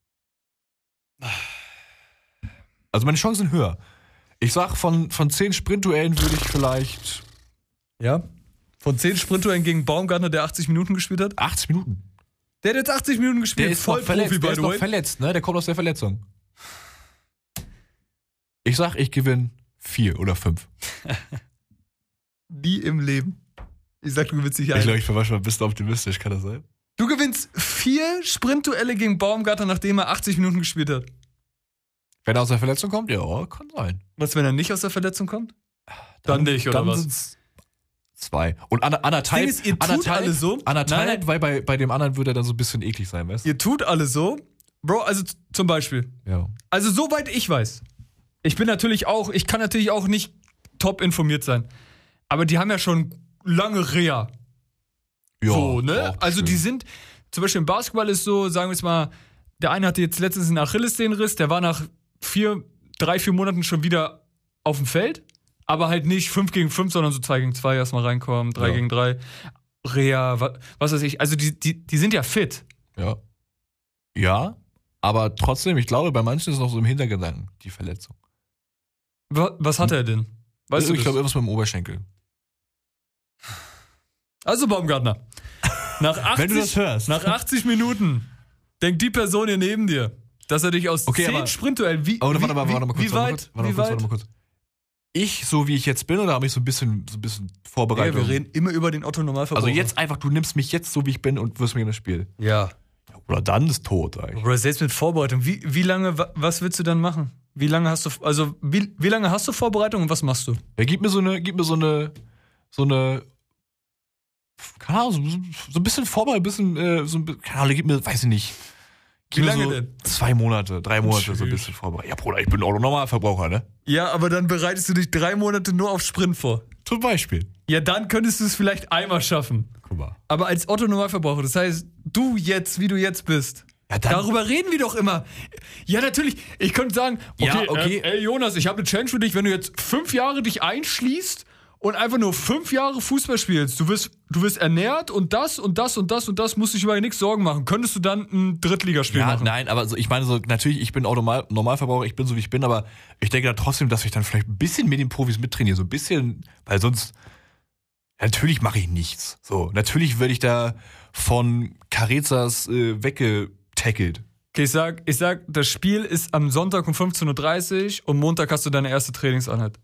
Also meine Chancen sind höher. Ich sag, von, von zehn Sprintduellen würde ich vielleicht Ja? Von zehn Sprintduellen gegen Baumgartner, der achtzig Minuten gespielt hat? achtzig Minuten. Der hat jetzt achtzig Minuten gespielt, Der ist voll noch verletzt, Profi, by der ist the noch way. verletzt, ne? Der kommt aus der Verletzung. Ich sag, ich gewinne vier oder fünf. Nie im Leben. Ich sag, du gewinnst dich Ich ein. glaube, ich war manchmal ein bisschen optimistisch, kann das sein? Du gewinnst vier Sprintduelle gegen Baumgartner, nachdem er achtzig Minuten gespielt hat. Wenn er aus der Verletzung kommt? Ja, kann sein. Was, wenn er nicht aus der Verletzung kommt? Dann, nicht, oder dann was? Sind's zwei. Und an, anderthalb, Das Ding ist, ihr tut anderthalb, alle so. anderthalb Nein, nein. weil bei, bei dem anderen würde er dann so ein bisschen eklig sein, weißt du? Ihr tut alle so. Bro, also z- zum Beispiel. Ja. Also soweit ich weiß. Ich bin natürlich auch, ich kann natürlich auch nicht top informiert sein. Aber die haben ja schon lange Reha. Ja, so, ne? auch Also schön. die sind, zum Beispiel im Basketball ist so, sagen wir jetzt mal, der eine hatte jetzt letztens einen Achillessehnenriss, der war nach vier, drei, vier Monaten schon wieder auf dem Feld, aber halt nicht fünf gegen fünf, sondern so zwei gegen zwei erstmal reinkommen, drei Ja. gegen drei. Reha, wa- was weiß ich. Also die, die, die sind ja fit. Ja. Ja, aber trotzdem, ich glaube, bei manchen ist noch so im Hintergedanken die Verletzung. Wa- Was hat er denn? Weißt du ich das? glaube, irgendwas mit dem Oberschenkel. Also Baumgartner. Nach achtzig, Wenn du das hörst. Nach achtzig Minuten denkt die Person hier neben dir, dass er dich aus Okay, zehn aber- Sprintduellen, wie, Oh, wie, warte mal, warte mal kurz. wie warte mal weit, kurz, warte mal wie kurz, warte weit? mal kurz. Ich, so wie ich jetzt bin, oder habe ich so ein bisschen, so ein bisschen Ja, vorbereitet? wir reden immer über den Otto-Normalverbraucher. Also jetzt einfach, du nimmst mich jetzt so, wie ich bin und wirst mir in das Spiel. Ja. Oder dann ist tot eigentlich. Oder selbst mit Vorbereitung, wie, wie lange, wa- was willst du dann machen? Wie lange hast du, also wie, wie lange hast du Vorbereitung und was machst du? Ja, gib mir so eine, gib mir so eine, so eine, keine Ahnung, so, so ein bisschen Vorbereitung, ein bisschen, äh, so ein, bi- keine Ahnung, gib mir, weiß ich nicht. Gib Wie mir lange so denn? Zwei Monate, drei Monate, so ein Tschüss. bisschen Vorbereitung. Ja, Bruder, ich bin auch Normalverbraucher, ne? Ja, aber dann bereitest du dich drei Monate nur auf Sprint vor. Zum Beispiel. Ja, dann könntest du es vielleicht einmal schaffen. Guck mal. Aber als Otto-Normalverbraucher, das heißt, du jetzt, wie du jetzt bist, Ja, dann, darüber reden wir doch immer. Ja, natürlich. Ich könnte sagen, okay, Ja, okay. Ähm, ey Jonas, ich habe eine Challenge für dich, wenn du jetzt fünf Jahre dich einschließt und einfach nur fünf Jahre Fußball spielst. Du wirst, du wirst ernährt und das und das und das und das, musst dich über nichts Sorgen machen. Könntest du dann ein Drittligaspiel ja, machen? nein, aber so, ich meine so, natürlich, ich bin auch Normal, Normalverbraucher, ich bin so, wie ich bin, aber ich denke da trotzdem, dass ich dann vielleicht ein bisschen mit den Profis mittrainiere, so ein bisschen, weil sonst, natürlich mache ich nichts. So, natürlich werde ich da von Carezas äh, weggetackelt. Okay, ich sag, ich sag, das Spiel ist am Sonntag um fünfzehn Uhr dreißig und Montag hast du deine erste Trainingseinheit.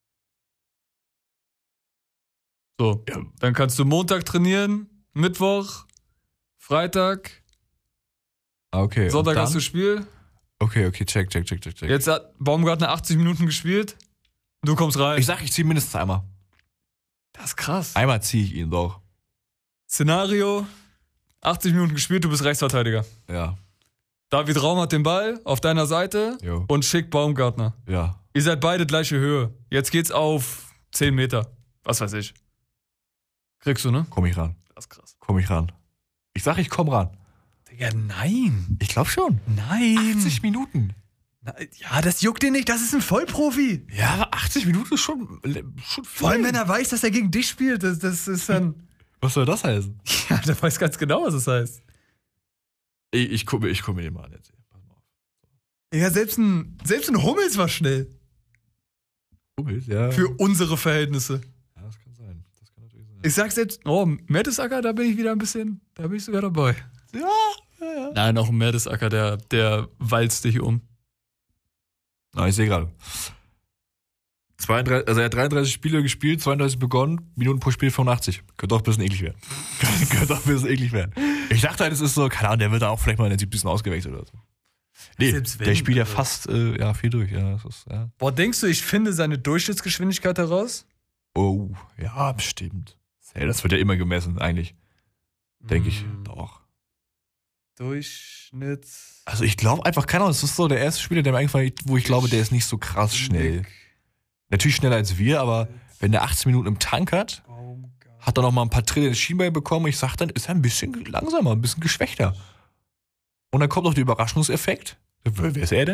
So, Ja. dann kannst du Montag trainieren, Mittwoch, Freitag, Ah, okay. und Sonntag dann, hast du Spiel. Okay, okay, check, check, check, check, check. Jetzt hat Baumgartner achtzig Minuten gespielt. Du kommst rein. Ich sag, ich ziehe mindestens einmal. das ist krass. Einmal ziehe ich ihn doch. Szenario: achtzig Minuten gespielt, du bist Rechtsverteidiger. Ja, David Raum hat den Ball auf deiner Seite jo, und schickt Baumgartner. ja. Ihr seid beide gleiche Höhe. Jetzt geht's auf zehn Meter. Was weiß ich. Kriegst du, ne? Komm ich ran, Das ist krass. komm ich ran. Ich sag, ich komm ran. Digga, nein. Ich glaube schon. Nein. achtzig Minuten. Na, ja, das juckt dir nicht. Das ist ein Vollprofi. Ja, aber achtzig Minuten ist schon, schon viel. Vor allem, wenn er weiß, dass er gegen dich spielt. Das, das ist dann. Was soll das heißen? Ja, der weiß ganz genau, was es heißt. Ich, ich gucke ich guck mir den mal an jetzt. Pass mal auf. Ja, selbst ein, selbst ein Hummels war schnell. Hummels, ja. Für unsere Verhältnisse. Ja, das kann sein. Das kann natürlich sein. Ich sag selbst, oh, Mertesacker, da bin ich wieder ein bisschen, da bin ich sogar dabei. Ja, ja, ja. Nein, noch ein Mertesacker, der, der walzt dich um. Na, ich sehe gerade. zweiunddreißig, also er hat dreiunddreißig Spiele gespielt, zweiunddreißig begonnen, Minuten pro Spiel fünfundachtzig. Könnte auch ein bisschen eklig werden. Könnte auch ein bisschen eklig werden. Ich dachte halt, es ist so, keine Ahnung, der wird da auch vielleicht mal in der siebzigsten ausgewechselt oder so. Nee, Selbst wenn, der spielt ja also- fast äh, ja, viel durch. Ja, das ist, ja. Boah, denkst du, ich finde seine Durchschnittsgeschwindigkeit heraus? Oh, ja, bestimmt. Ja, das wird ja immer gemessen, eigentlich. Denke ich. Hm. Doch. Durchschnitts. Also ich glaube einfach, keine Ahnung, das ist so der erste Spieler, der mir eingefallen ist, wo ich glaube, der ist nicht so krass schnell. Natürlich schneller als wir, aber wenn der achtzehn Minuten im Tank hat, hat er noch mal ein paar Tritte ins Schienbein bekommen. Ich sag dann, ist er ein bisschen langsamer, ein bisschen geschwächter. Und dann kommt noch der Überraschungseffekt. Wer wer ist er denn?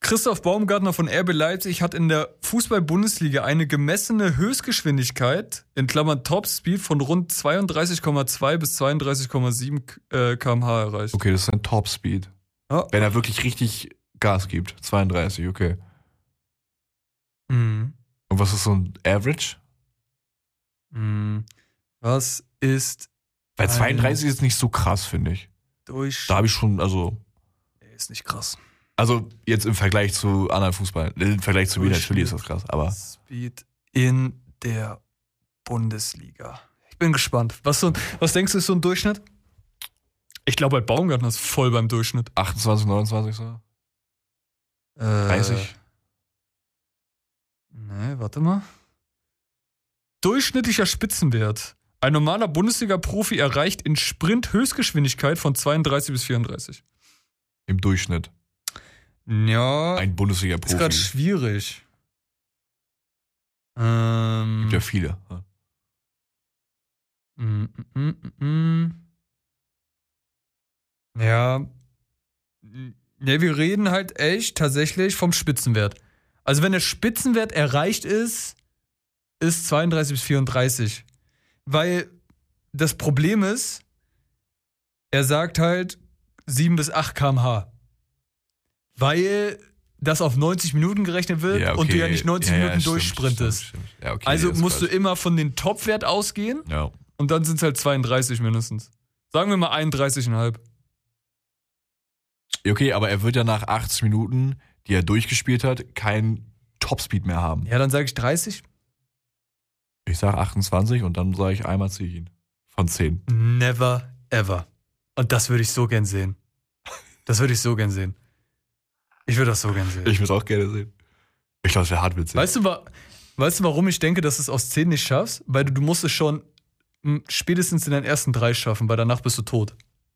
Christoph Baumgartner von R B Leipzig hat in der Fußball-Bundesliga eine gemessene Höchstgeschwindigkeit, in Klammern Topspeed, von rund zweiunddreißig Komma zwei bis zweiunddreißig Komma sieben äh, Kilometer pro Stunde erreicht. Okay, das ist ein Topspeed. Ja. Wenn er wirklich richtig Gas gibt. zweiunddreißig, okay. Mhm. Und was ist so ein Average? Mhm. Was ist Bei ein zweiunddreißig ist es nicht so krass, finde ich. Durchschnitt? Da habe ich schon, also... Ist nicht krass. Also jetzt im Vergleich zu anderen Fußball, im Vergleich zu mir natürlich ist das krass, aber... Speed in der Bundesliga. Ich bin gespannt. Was, so, was denkst du, ist so ein Durchschnitt? Ich glaube, halt Baumgartner ist voll beim Durchschnitt. achtundzwanzig, neunundzwanzig so? Äh, dreißig? Ne, warte mal. Durchschnittlicher Spitzenwert. Ein normaler Bundesliga-Profi erreicht in Sprint Höchstgeschwindigkeit von zweiunddreißig bis vierunddreißig. Im Durchschnitt. Ja, Ein Bundesliga-Profi. ist gerade schwierig. Ähm, Gibt ja viele. mm, mm, mm, mm. Ja. Ne, wir reden halt echt tatsächlich vom Spitzenwert. Also wenn der Spitzenwert erreicht ist, ist zweiunddreißig bis vierunddreißig. Weil das Problem ist, er sagt halt sieben bis acht Kilometer pro Stunde. Weil das auf neunzig Minuten gerechnet wird Ja, okay. und du ja nicht neunzig Ja, ja, Minuten stimmt, durchsprintest. stimmt, stimmt. Ja, okay, also das musst du weiß. immer von den Topwert ausgehen Ja. und dann sind es halt zweiunddreißig mindestens. Sagen wir mal einunddreißig Komma fünf. Okay, aber er wird ja nach achtzig Minuten, die er durchgespielt hat, keinen Topspeed mehr haben. Ja, dann sage ich dreißig. Ich sage achtundzwanzig und dann sage ich einmal ziehe ich ihn. Von zehn. Never ever. Und das würde ich so gern sehen. Das würde ich so gern sehen. Ich würde das so gern sehen. Ich würde es auch gerne sehen. Ich glaube, es wäre hart witzig. Weißt du, wa- weißt du, warum ich denke, dass du es aus zehn nicht schaffst? Weil du, du musst es schon m, spätestens in den ersten drei schaffen, weil danach bist du tot.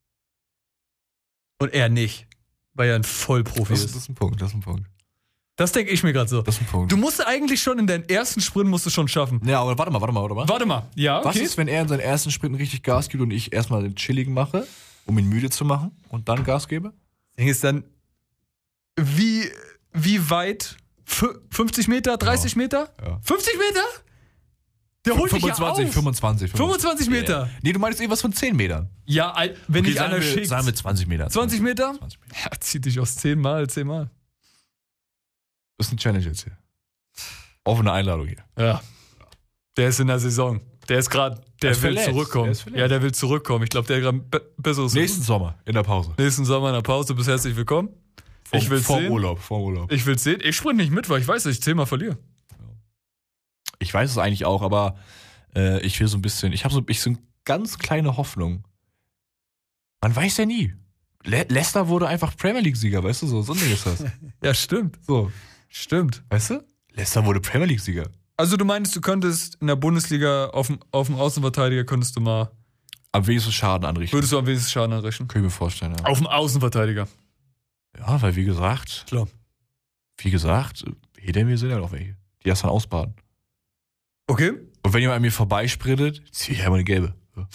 Und er nicht. Weil er ein Vollprofi das, ist. das ist ein Punkt, das ist ein Punkt. Das denke ich mir gerade so. Das ist ein Punkt. Du musst eigentlich schon in deinen ersten Sprint musst du schon schaffen. Ja, aber warte mal, warte mal, warte mal. Warte mal. Ja, okay. Was ist, wenn er in seinen ersten Sprinten richtig Gas gibt und ich erstmal den Chilligen mache, um ihn müde zu machen und dann Gas gebe? Das Ding ist dann, wie, wie weit? F- fünfzig Meter? dreißig Ja. Meter? Ja. fünfzig Meter? Der holt dich ja fünfundzwanzig, auf. fünfundzwanzig, fünfundzwanzig Meter. Ja. Nee, du meinst irgendwas von zehn Metern. Ja, al- wenn Okay, dich sagen einer wir, schickt. Sagen wir zwanzig Meter. zwanzig Meter? zwanzig Meter. Ja, zieh dich aus zehn Mal, zehn Mal. Das ist eine Challenge jetzt hier. Offene Einladung hier. Ja. Der ist in der Saison. Der ist gerade, der Er ist will verletzt. zurückkommen. Er ist verletzt. Ja, der will zurückkommen. Ich glaube, der hat gerade ein be- besseres. Nächsten Sommer in der Pause. Nächsten Sommer in der Pause. Bist herzlich willkommen. Vor, ich will vor sehen. Urlaub, vor Urlaub. Ich will sehen. Ich sprint nicht mit, weil ich weiß, dass ich zehnmal verliere. Ich weiß es eigentlich auch, aber äh, ich will so ein bisschen, ich habe so, ich so eine ganz kleine Hoffnung. Man weiß ja nie. Le- Leicester wurde einfach Premier League-Sieger, weißt du, so, so ein Ding ist das. Ja, stimmt. So, Stimmt. weißt du? Leicester wurde Premier League-Sieger. Also du meinst, du könntest in der Bundesliga auf dem, auf dem Außenverteidiger könntest du mal, Am wenigsten Schaden anrichten. würdest du am wenigsten Schaden anrichten? Kann ich mir vorstellen, ja. Auf dem Außenverteidiger. Ja, weil wie gesagt, Klar. wie gesagt, hinter mir sind ja noch welche, die das dann ausbaden. Okay. Und wenn jemand an mir vorbeisprintet, ziehe ich einmal eine gelbe. Ja.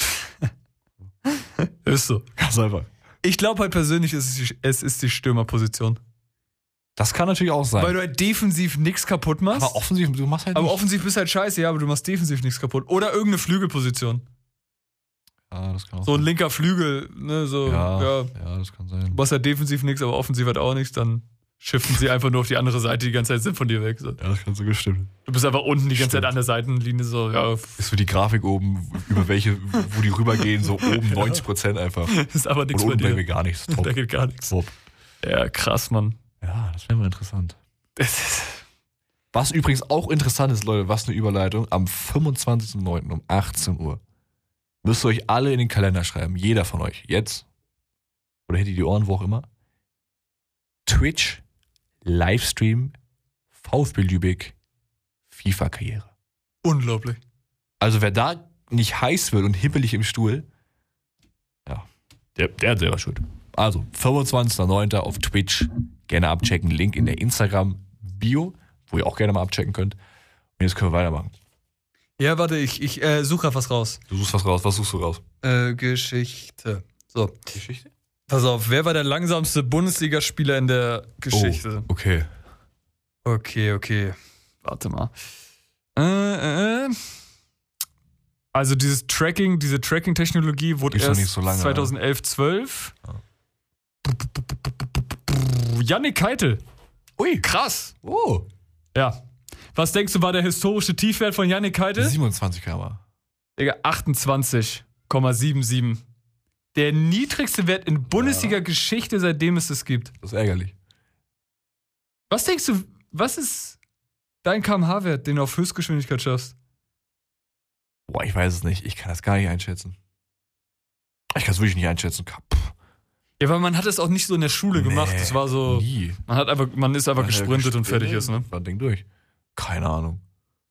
Ist so. Ganz einfach. Ich glaube halt persönlich, es ist die, es ist die Stürmerposition. Das kann natürlich auch sein. Weil du halt defensiv nichts kaputt machst. aber offensiv, du machst halt Aber nicht. offensiv bist halt scheiße, ja, aber du machst defensiv nichts kaputt. Oder irgendeine Flügelposition. Ja, das kann auch So ein sein. linker Flügel, ne, so, Ja, ja. ja, das kann sein. Du machst halt defensiv nichts, aber offensiv halt auch nichts, dann shiften sie einfach nur auf die andere Seite die ganze Zeit, sind von dir weg. So. Ja, das kann sogar stimmen. Du bist einfach unten die ganze Stimmt. Zeit an der Seitenlinie, so, ja, Ist so die Grafik oben, über welche, wo die rübergehen, so oben neunzig Prozent einfach. ist aber Und nichts bei unten bleiben dir. wir gar nichts. Top. Da geht gar nichts. Top. Ja, krass, Mann. Ja, das wäre mal interessant. Das ist, Was übrigens auch interessant ist, Leute, was eine Überleitung, am fünfundzwanzigsten neunten um achtzehn Uhr müsst ihr euch alle in den Kalender schreiben, jeder von euch, jetzt, oder hinter die Ohren, wo auch immer, Twitch, Livestream, VfB Lübeck, FIFA-Karriere. unglaublich. Also wer da nicht heiß wird und hippelig im Stuhl, ja, der, der hat selber Schuld. Also, fünfundzwanzigsten neunten auf Twitch, gerne abchecken, Link in der Instagram-Bio, wo ihr auch gerne mal abchecken könnt. Und jetzt können wir weitermachen. Ja, warte, ich, ich äh, suche grad was raus. Du suchst was raus, was suchst du raus? Äh, Geschichte. So. Geschichte? Pass auf, wer war der langsamste Bundesligaspieler in der Geschichte? Oh, okay. Okay, okay. Warte mal. Äh, äh. Also dieses Tracking, diese Tracking-Technologie wurde Ist doch erst nicht so lange, zweitausendelf, zwölf. Ja. Jannik Keitel. Ui. Krass. Oh. Ja. Was denkst du, war der historische Tiefwert von Jannik Keitel? siebenundzwanzig Kilometer. Digga, achtundzwanzig Komma siebenundsiebzig. Der niedrigste Wert in Bundesliga-Geschichte, seitdem es es gibt. Das ist ärgerlich. Was denkst du, was ist dein Kilometer pro Stunde Wert, den du auf Höchstgeschwindigkeit schaffst? Boah, ich weiß es nicht. Ich kann das gar nicht einschätzen. Ich kann es wirklich nicht einschätzen. Pff. Ja, weil man hat es auch nicht so in der Schule Nee, gemacht. Das war so, Nie. man hat einfach, man ist einfach Man hat gesprintet und fertig ist, ne? War ein Ding durch. Keine Ahnung.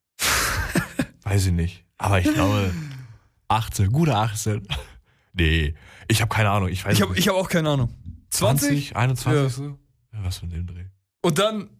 Weiß ich nicht. Aber ich glaube, achtzehn, gute achtzehn. Nee, ich habe keine Ahnung. Ich weiß Ich habe nicht. ich hab auch keine Ahnung. zwanzig? einundzwanzig Ja. so? Ja, was für ein Dreh. Und dann,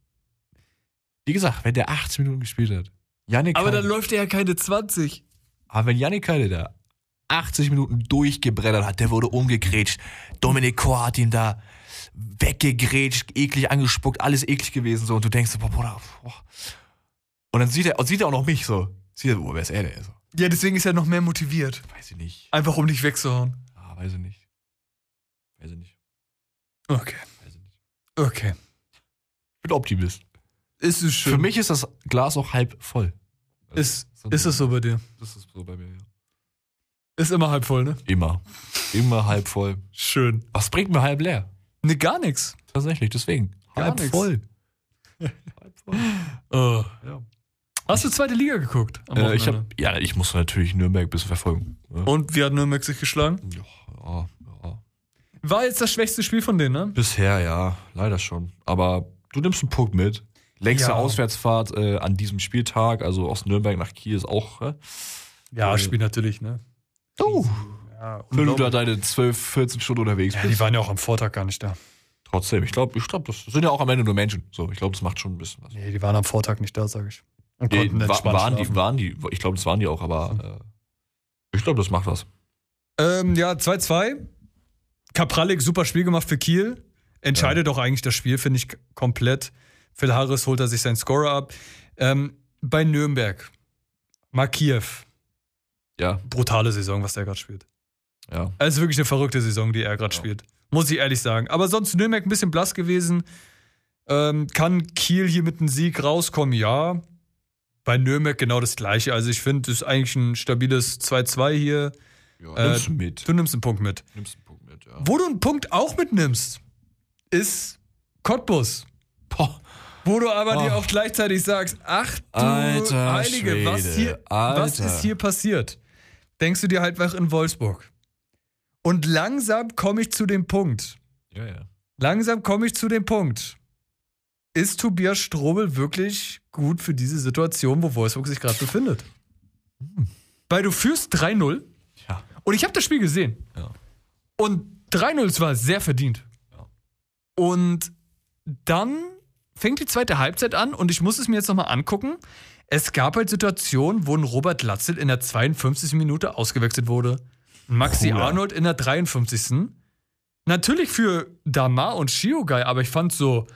Wie gesagt, wenn der achtzehn Minuten gespielt hat. Jannik aber Keitel- dann läuft er ja keine zwanzig. Aber wenn Jannik Keitel da achtzig Minuten durchgebrettert hat, der wurde umgegrätscht. Dominik Kor hat ihn da weggegrätscht, eklig angespuckt, alles eklig gewesen so. Und du denkst so, boah, Bruder, boah. Und dann sieht er, und sieht er auch noch mich so. Sieht er, oh, wer ist er denn? So, Ja, deswegen ist er noch mehr motiviert. weiß ich nicht. Einfach um dich wegzuhauen. Ah, weiß ich nicht. Weiß ich nicht. Okay. Weiß ich nicht. Okay. Ich bin Optimist. Ist es schön. Für mich ist das Glas auch halb voll. Also, ist, so- ist es so bei dir? Das ist so bei mir, ja. Ist immer halb voll, ne? Immer. Immer halb voll. Schön. Was bringt mir halb leer? Ne, gar nichts. Tatsächlich, deswegen. Gar halb nix. voll. halb voll. Oh. Ja. Hast du zweite Liga geguckt? Am Äh, ich Wochenende? hab, ja, ich muss natürlich Nürnberg ein bisschen verfolgen. Ja. Und wie hat Nürnberg sich geschlagen? Ja, ja, ja. War jetzt das schwächste Spiel von denen, ne? Bisher ja, leider schon. Aber du nimmst einen Punkt mit. Längste Ja. Auswärtsfahrt äh, an diesem Spieltag, also aus Nürnberg nach Kiel ist auch. Äh, Ja, Äh, Spiel natürlich, ne? oh, Ja, wenn du da deine zwölf, vierzehn Stunden unterwegs ja, bist. die waren ja auch am Vortag gar nicht da. Trotzdem, ich glaube, ich glaub, das sind ja auch am Ende nur Menschen. So, ich glaube, das macht schon ein bisschen was. Nee, die waren am Vortag nicht da, sag ich. Und Nee, konnten wa- entspannt waren, die, schlafen. waren die, ich glaube, das waren die auch, aber äh, ich glaube, das macht was. Ähm, ja, zwei zwei. Kapralik, super Spiel gemacht für Kiel. Entscheidet doch eigentlich das Spiel, finde ich k- komplett. Phil Harris holt er sich seinen Scorer ab. Ähm, bei Nürnberg. Makiev. Ja, Brutale Saison, was der gerade spielt. ja. Also wirklich eine verrückte Saison, die er gerade Ja. spielt. Muss ich ehrlich sagen. Aber sonst Nürnberg ein bisschen blass gewesen. Ähm, kann Kiel hier mit einem Sieg rauskommen? Ja. Bei Nürnberg genau das Gleiche. Also ich finde, das ist eigentlich ein stabiles zwei zwei hier. ja Äh, nimmst du mit. Du nimmst einen Punkt mit. Nimmst einen Punkt mit, ja. Wo du einen Punkt auch mitnimmst, ist Cottbus. Boah. Wo du aber Oh. dir auch gleichzeitig sagst, ach du Alter Heilige, was, Schwede, hier, was Alter. ist hier passiert? Denkst du dir halt wach in Wolfsburg. Und langsam komme ich zu dem Punkt. Ja, ja. Langsam komme ich zu dem Punkt. Ist Tobias Strobel wirklich gut für diese Situation, wo Wolfsburg sich gerade befindet? Hm. Weil du führst drei null Ja. und ich habe das Spiel gesehen. Ja. Und drei null war sehr verdient. Ja. Und dann fängt die zweite Halbzeit an und ich muss es mir jetzt nochmal angucken. Es gab halt Situationen, wo ein Robert Latzel in der zweiundfünfzigsten Minute ausgewechselt wurde. Maxi Bruder. Arnold in der dreiundfünfzigsten Natürlich für Damar und Shiogai, aber ich fand so,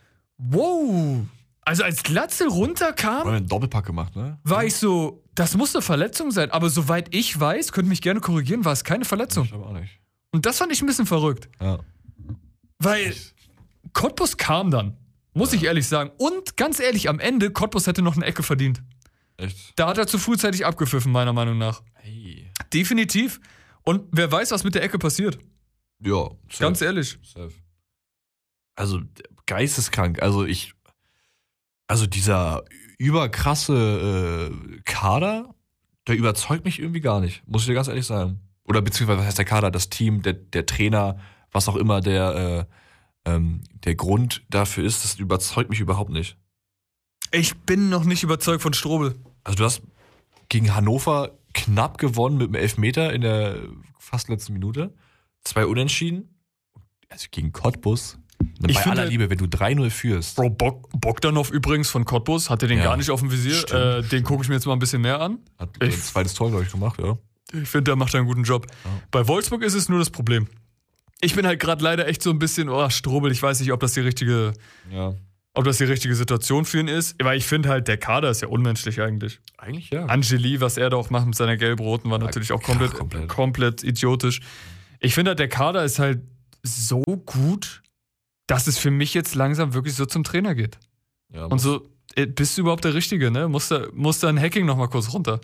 wow. Also als Latzel runterkam, Wir haben einen Doppelpack gemacht, ne? war ich so, das muss eine Verletzung sein. Aber soweit ich weiß, könnt mich gerne korrigieren, war es keine Verletzung. Ich glaube auch nicht. Und das fand ich ein bisschen verrückt. Ja. Weil Cottbus kam dann, muss ich ehrlich sagen. Und ganz ehrlich, am Ende, Cottbus hätte noch eine Ecke verdient. Echt? Da hat er zu frühzeitig abgepfiffen, meiner Meinung nach. Hey. Definitiv. Und wer weiß, was mit der Ecke passiert. Ja, safe. Ganz ehrlich. Safe. Also geisteskrank. Also ich, also dieser überkrasse äh, Kader, der überzeugt mich irgendwie gar nicht. Muss ich dir ganz ehrlich sagen. Oder beziehungsweise was heißt der Kader, das Team, der, der Trainer, was auch immer der, äh, ähm, der Grund dafür ist, das überzeugt mich überhaupt nicht. Ich bin noch nicht überzeugt von Strobel. Also du hast gegen Hannover knapp gewonnen mit einem Elfmeter in der fast letzten Minute. Zwei Unentschieden. Also gegen Cottbus. Bei Ich aller finde- Liebe, wenn du drei null führst. Bro, Bog Bogdanov übrigens von Cottbus, hatte den Ja, gar nicht auf dem Visier. stimmt. Äh, den gucke ich mir jetzt mal ein bisschen mehr an. Hat Ich- ein zweites Tor, glaube ich, gemacht, ja. Ich finde, der macht einen guten Job. Ja. Bei Wolfsburg ist es nur das Problem. ich bin halt gerade leider echt so ein bisschen, oh, Strobel, ich weiß nicht, ob das die richtige, Ja. ob das die richtige Situation für ihn ist. Weil ich finde halt, der Kader ist ja unmenschlich eigentlich. Eigentlich ja. Angeli, was er da auch macht mit seiner Gelb-Roten, war natürlich auch komplett, Krach, komplett. komplett idiotisch. Ich finde halt, der Kader ist halt so gut, dass es für mich jetzt langsam wirklich so zum Trainer geht. Ja, Und so, äh, bist du überhaupt der Richtige, ne? Muss da, muss da ein Hacking nochmal kurz runter.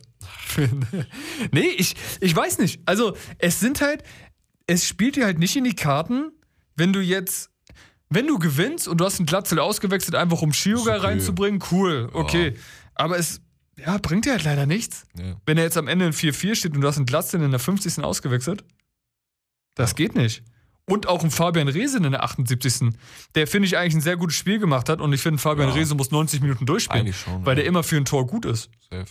Nee, ich, ich weiß nicht. Also, es sind halt, es spielt dir halt nicht in die Karten, wenn du jetzt, wenn du gewinnst und du hast einen Glatzel ausgewechselt, einfach um Shioga okay. reinzubringen, cool, okay. Aber es, ja, bringt dir halt leider nichts. Ja. Wenn er jetzt am Ende in vier vier steht und du hast einen Glatzel in der fünfzigsten ausgewechselt, das Ja. geht nicht. Und auch ein Fabian Rehse in der achtundsiebzigsten Der, finde ich, eigentlich ein sehr gutes Spiel gemacht hat. Und ich finde, Fabian Ja. Rehse muss neunzig Minuten durchspielen, Eigentlich schon. weil ja. der immer für ein Tor gut ist. Safe.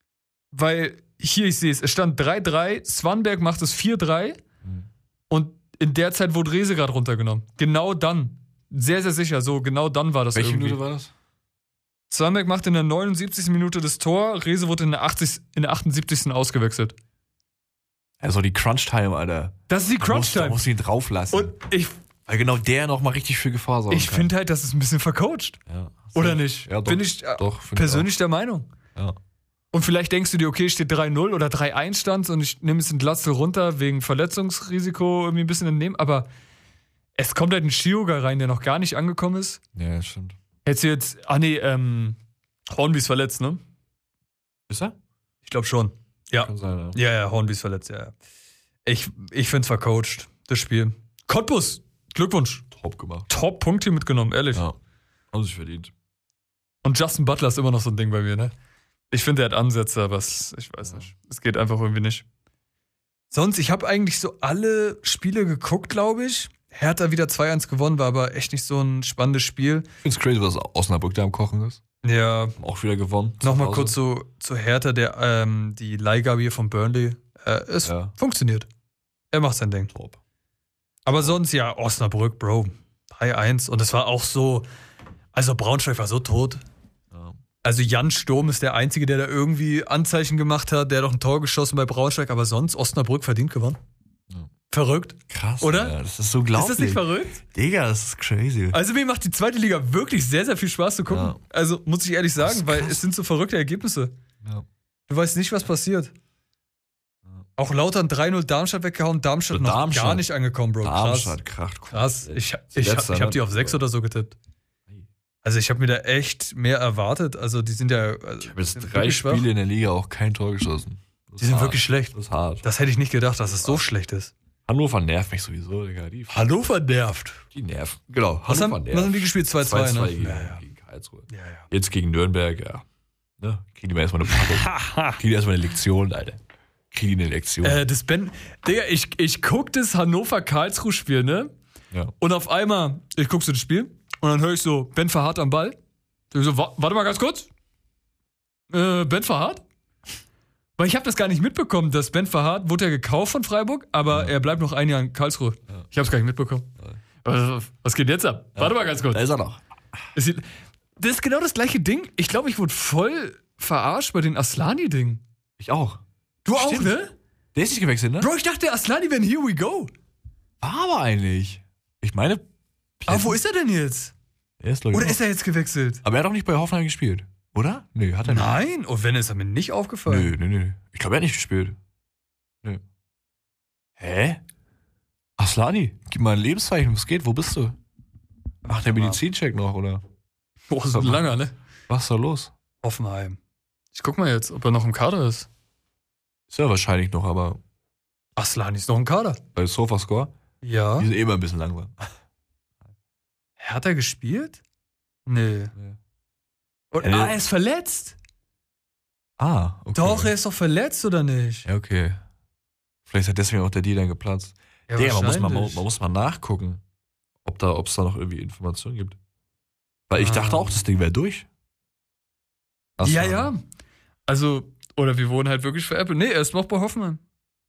Weil hier, ich sehe es, es stand drei drei, Swanberg macht es vier drei Mhm. und in der Zeit wurde Rehse gerade runtergenommen. Genau dann. Sehr, sehr sicher, so genau dann war das Welche irgendwie. Minute war das? Swanberg macht in der neunundsiebzigsten Minute das Tor, Rehse wurde in der, achtzig, in der achtundsiebzigsten ausgewechselt. Also die Crunch-Time, Alter. Das ist die Da muss- Da Crunch-Time. muss ihn drauf lassen. Und ich, Weil genau der nochmal richtig für Gefahr sorgen ich kann. finde halt, das ist ein bisschen vercoacht. Ja. Oder nicht? Ja, doch. Bin ich äh, Doch, find persönlich der Meinung. Ich auch. Ja. Und vielleicht denkst du dir, okay, steht drei null oder drei eins stand und ich nehme jetzt einen Glatzel runter wegen Verletzungsrisiko irgendwie ein bisschen entnehmen, aber es kommt halt ein Shioga rein, der noch gar nicht angekommen ist. Ja, das stimmt. Hättest du jetzt, ah nee, ähm, Hornby ist verletzt, ne? Ist er? Ich glaube schon. Ja. Kann sein, ja. Ja, ja, Hornby ist verletzt, ja, ja. Ich, ich find's vercoacht, das Spiel. Cottbus, Glückwunsch. Top gemacht. Top-Punkt hier mitgenommen, ehrlich. Ja. Haben sich verdient. Und Justin Butler ist immer noch so ein Ding bei mir, ne? Ich finde, er hat Ansätze, aber es, ich weiß Ja. nicht. Es geht einfach irgendwie nicht. Sonst, ich habe eigentlich so alle Spiele geguckt, glaube ich. Hertha wieder zwei eins gewonnen, war aber echt nicht so ein spannendes Spiel. Ich finde es crazy, was Osnabrück da am Kochen ist. Ja, Auch wieder gewonnen. nochmal Zu Hause. kurz zu, zu Hertha, der, ähm, die Leihgabe hier von Burnley. Äh, es Ja. funktioniert. Er macht sein Ding. Top. Aber sonst, ja, Osnabrück, Bro. drei eins. Und es war auch so, also Braunschweig war so tot. Ja. Also Jan Sturm ist der Einzige, der da irgendwie Anzeichen gemacht hat, der hat doch ein Tor geschossen bei Braunschweig, aber sonst Osnabrück verdient gewonnen. Ja. Verrückt. Krass, Oder? Ja, das ist so glaublich. Ist das nicht verrückt? Digga, das ist crazy. Also mir macht die zweite Liga wirklich sehr, sehr viel Spaß zu gucken. Ja. Also muss ich ehrlich Das sagen, ist weil krass. es sind so verrückte Ergebnisse. Ja. Du weißt nicht, was passiert. Ja. Auch Lautern drei null Darmstadt weggehauen, Darmstadt Für noch Darmstadt. gar nicht angekommen, Bro. Krass. Darmstadt kracht. Krass. Ich, ich, ich, Letzter, ich habe ne? die auf sechs oder so getippt. Also ich habe mir da echt mehr erwartet. Also die sind ja... Also Ich habe jetzt sind drei wirklich schwach. Spiele in der Liga auch kein Tor geschossen. Das Die ist sind hart. wirklich schlecht. Das ist hart. Das hätte ich nicht gedacht, dass es so schlecht ist. Hannover nervt mich sowieso, Digga. Die, Hannover nervt. die nerven. Genau, Was haben, Hannover was haben die gespielt? zwei zwei, zwei zwei ne? gegen, Ja, ja. gegen Karlsruhe. Ja, ja. Jetzt gegen Nürnberg, ja. Ne? Kriegen die mal erstmal eine Packung. Kriegen die erstmal eine Lektion, Alter. Kriegen die eine Lektion. Äh, das Ben, Digga, ich, ich guck das Hannover-Karlsruhe-Spiel, ne? ja. Und auf einmal, ich guck so das Spiel und dann höre ich so, Ben Verhardt am Ball. Ich so, wa- warte mal ganz kurz. Äh, Ben Verhardt? Weil ich habe das gar nicht mitbekommen, dass Ben Verhardt wurde ja gekauft von Freiburg, aber Ja. er bleibt noch ein Jahr in Karlsruhe. Ja. Ich habe es gar nicht mitbekommen. Was, was geht jetzt ab? Warte mal ganz kurz. Da ist er noch. Es sieht- Das ist genau das gleiche Ding. Ich glaube, ich wurde voll verarscht bei den Aslani-Ding. Ich auch. Du auch, Stimmt. ne? Der ist nicht gewechselt, ne? Bro, ich dachte, der Aslani wäre ein Here We Go. War aber eigentlich. Ich meine. Aber wo ist er denn jetzt? Er ist, glaub ich, Oder noch. ist er jetzt gewechselt? Aber er hat auch nicht bei Hoffenheim gespielt. Oder? Nö, hat er nicht. Nein. Und wenn, ist er mir nicht aufgefallen. Nö, nö, nö. Ich glaube, er hat nicht gespielt. Nö. Hä? Aslani, gib mal ein Lebenszeichen, was geht? Wo bist du? Macht der Medizincheck noch, oder? Boah, so ein langer, ne? Was ist da los? Hoffenheim. Ich guck mal jetzt, ob er noch im Kader ist. Ist er wahrscheinlich noch, aber Aslani ist noch im Kader. bei Sofascore, Ja. die sind eh immer ein bisschen langsam. Hat er gespielt? Nee. Nee. Und, Ja, ah, nee. er ist verletzt. Ah, okay. Doch, er ist doch verletzt, oder nicht? Ja, okay. Vielleicht hat deswegen auch der Deal dann geplatzt. Ja, Digga, man muss, mal, man, wahrscheinlich. man muss mal nachgucken, ob da, ob es da noch irgendwie Informationen gibt. Weil ich Ah. dachte auch, das Ding wäre durch. Ja, Aslani. ja. Also, oder wir wurden halt wirklich veräppelt. Nee, er ist noch bei Hoffenheim.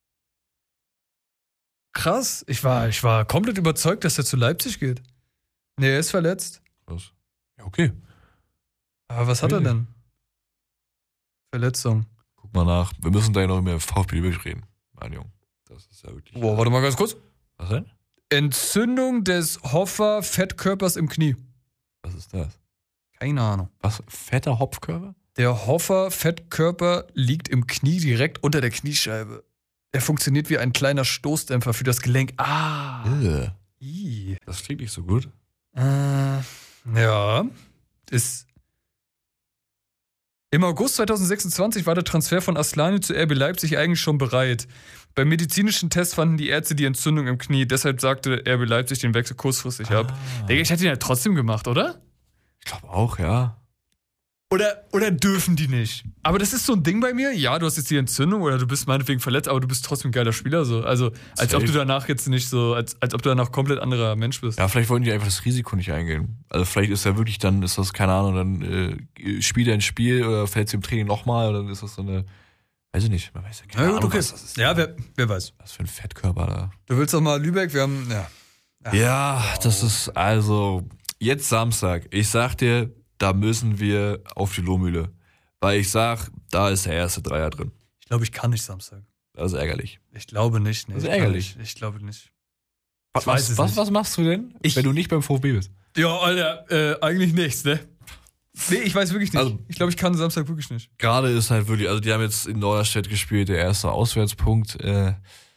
Krass. Ich war, ich war komplett überzeugt, dass er zu Leipzig geht. Nee, er ist verletzt. Krass. Ja, okay. Aber was hat er denn? Verletzung. Guck mal nach. Wir müssen da ja noch mehr VfB Lübeck reden, mein Junge. Das ist ja wirklich. Boah, warte mal ganz kurz. Was denn? Entzündung des Hoffer-Fettkörpers im Knie. Was ist das? Keine Ahnung. Was? Fetter Hopfkörper? Der Hoffer-Fettkörper liegt im Knie direkt unter der Kniescheibe. Er funktioniert wie ein kleiner Stoßdämpfer für das Gelenk. Ah. Äh, Ih. das klingt nicht so gut. Äh, ja. Ist Im August zweitausendsechsundzwanzig war der Transfer von Asllani zu R B Leipzig eigentlich schon bereit. Beim medizinischen Test fanden die Ärzte die Entzündung im Knie. Deshalb sagte R B Leipzig den Wechsel kurzfristig ab. Ah. Digga, ich hätte ihn ja trotzdem gemacht, oder? Ich glaube auch, ja. Oder, oder dürfen die nicht? Aber das ist so ein Ding bei mir. Ja, du hast jetzt die Entzündung oder du bist meinetwegen verletzt, aber du bist trotzdem ein geiler Spieler. So. Also, als Safe. ob du danach jetzt nicht so, als, als ob du danach komplett anderer Mensch bist. Ja, vielleicht wollten die einfach das Risiko nicht eingehen. Also vielleicht ist ja wirklich dann, ist das, keine Ahnung, dann äh, spielt er ein Spiel oder fällt sie im Training nochmal oder dann ist das so eine, weiß ich nicht, man weiß ja keine Ja, gut, Ahnung, okay. was das ist. Ja, wer, wer weiß. Was für ein Fettkörper da. Du willst doch mal Lübeck, wir haben, ja. Ja, ja das ist also, jetzt Samstag, ich sag dir, da müssen wir auf die Lohmühle. Weil ich sag, da ist der erste Dreier drin. Ich glaube, ich kann nicht Samstag. Das ist ärgerlich. Ich glaube nicht. Nee, Das ist ich kann ärgerlich. nicht. Ich glaube nicht. Was, weiß es was, nicht. was machst du denn, Ich- wenn du nicht beim VfB bist? Ja, Alter, äh, eigentlich nichts, ne? Nee, ich weiß wirklich nicht. Also- ich glaube, ich kann Samstag wirklich nicht. Gerade ist halt wirklich, also die haben jetzt in Norderstedt gespielt, der erste Auswärtspunkt. Äh,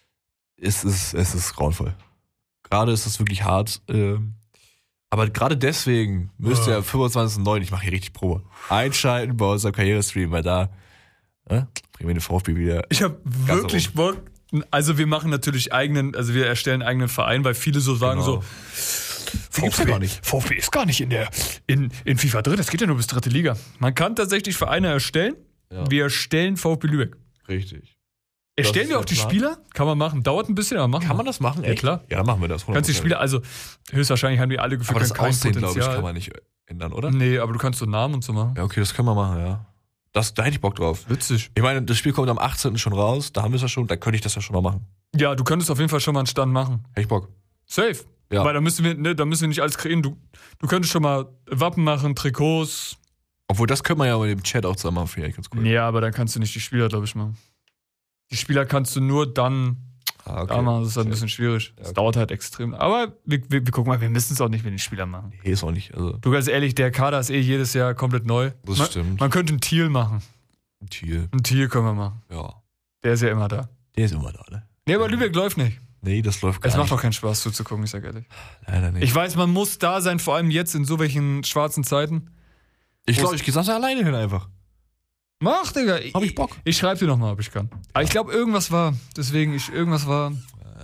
es, ist, es ist grauenvoll. Gerade ist es wirklich hart. Äh, aber gerade deswegen müsst ihr Ja. am fünfundzwanzigsten neunten, ich mache hier richtig Probe, einschalten bei unserem Karrierestream, weil da äh, bringen wir den VfB wieder. Ich habe wirklich Bock. Also wir machen natürlich eigenen, also wir erstellen einen eigenen Verein, weil viele so sagen Genau. so, gibt's ja gar nicht. VfB ist gar nicht in der in, in FIFA drin, das geht ja nur bis dritte Liga. Man kann tatsächlich Vereine erstellen. Ja. Wir erstellen VfB Lübeck. Richtig. Erstellen ist wir der auch die Plan. Spieler? Kann man machen. Dauert ein bisschen, aber machen Kann wir. man das machen? Ja, Echt? klar. Ja, dann machen wir das. Kannst die Spieler, also höchstwahrscheinlich haben die alle gefühlt aber das kein Aussehen, glaube ich, Potenzial. kann man nicht ändern, oder? Nee, aber du kannst so Namen und so machen. Ja, okay, das können wir machen, ja. Das, da hätte ich Bock drauf. Witzig. Ich meine, das Spiel kommt am achtzehnten schon raus, da haben wir es ja schon, da könnte ich das ja schon mal machen. Ja, du könntest auf jeden Fall schon mal einen Stand machen. Hätte ich Bock. Safe. Ja. Weil da müssen wir, ne, da müssen wir nicht alles kreieren. Du, du könntest schon mal Wappen machen, Trikots. Obwohl, das können wir ja mit dem Chat auch zusammen machen, finde ich ganz cool. Ja, aber dann kannst du nicht die Spieler, glaube ich, machen. Die Spieler kannst du nur dann Ah, okay. da machen. Das ist halt ein bisschen schwierig. Das okay. dauert halt extrem. Aber wir, wir, wir gucken mal, wir müssen es auch nicht mit den Spielern machen. Nee, ist auch nicht, also, Du, ganz ehrlich, der Kader ist eh jedes Jahr komplett neu. das man, stimmt. Man könnte ein Thiel machen. Ein Thiel. Ein Thiel können wir machen. Ja. Der ist ja immer da. Der ist immer da, ne? Nee, aber Lübeck läuft nicht. Nee, das läuft gar Es macht nicht. doch keinen Spaß zuzugucken, ich sag ehrlich. Leider nicht. Ich weiß, man muss da sein, vor allem jetzt in so welchen schwarzen Zeiten. Ich glaube, ich gehe Samstag alleine hin einfach. Mach, Digga. Hab ich Bock. Ich, ich schreib dir nochmal, ob ich kann. Aber ich glaube, irgendwas war. Deswegen, ich, irgendwas war.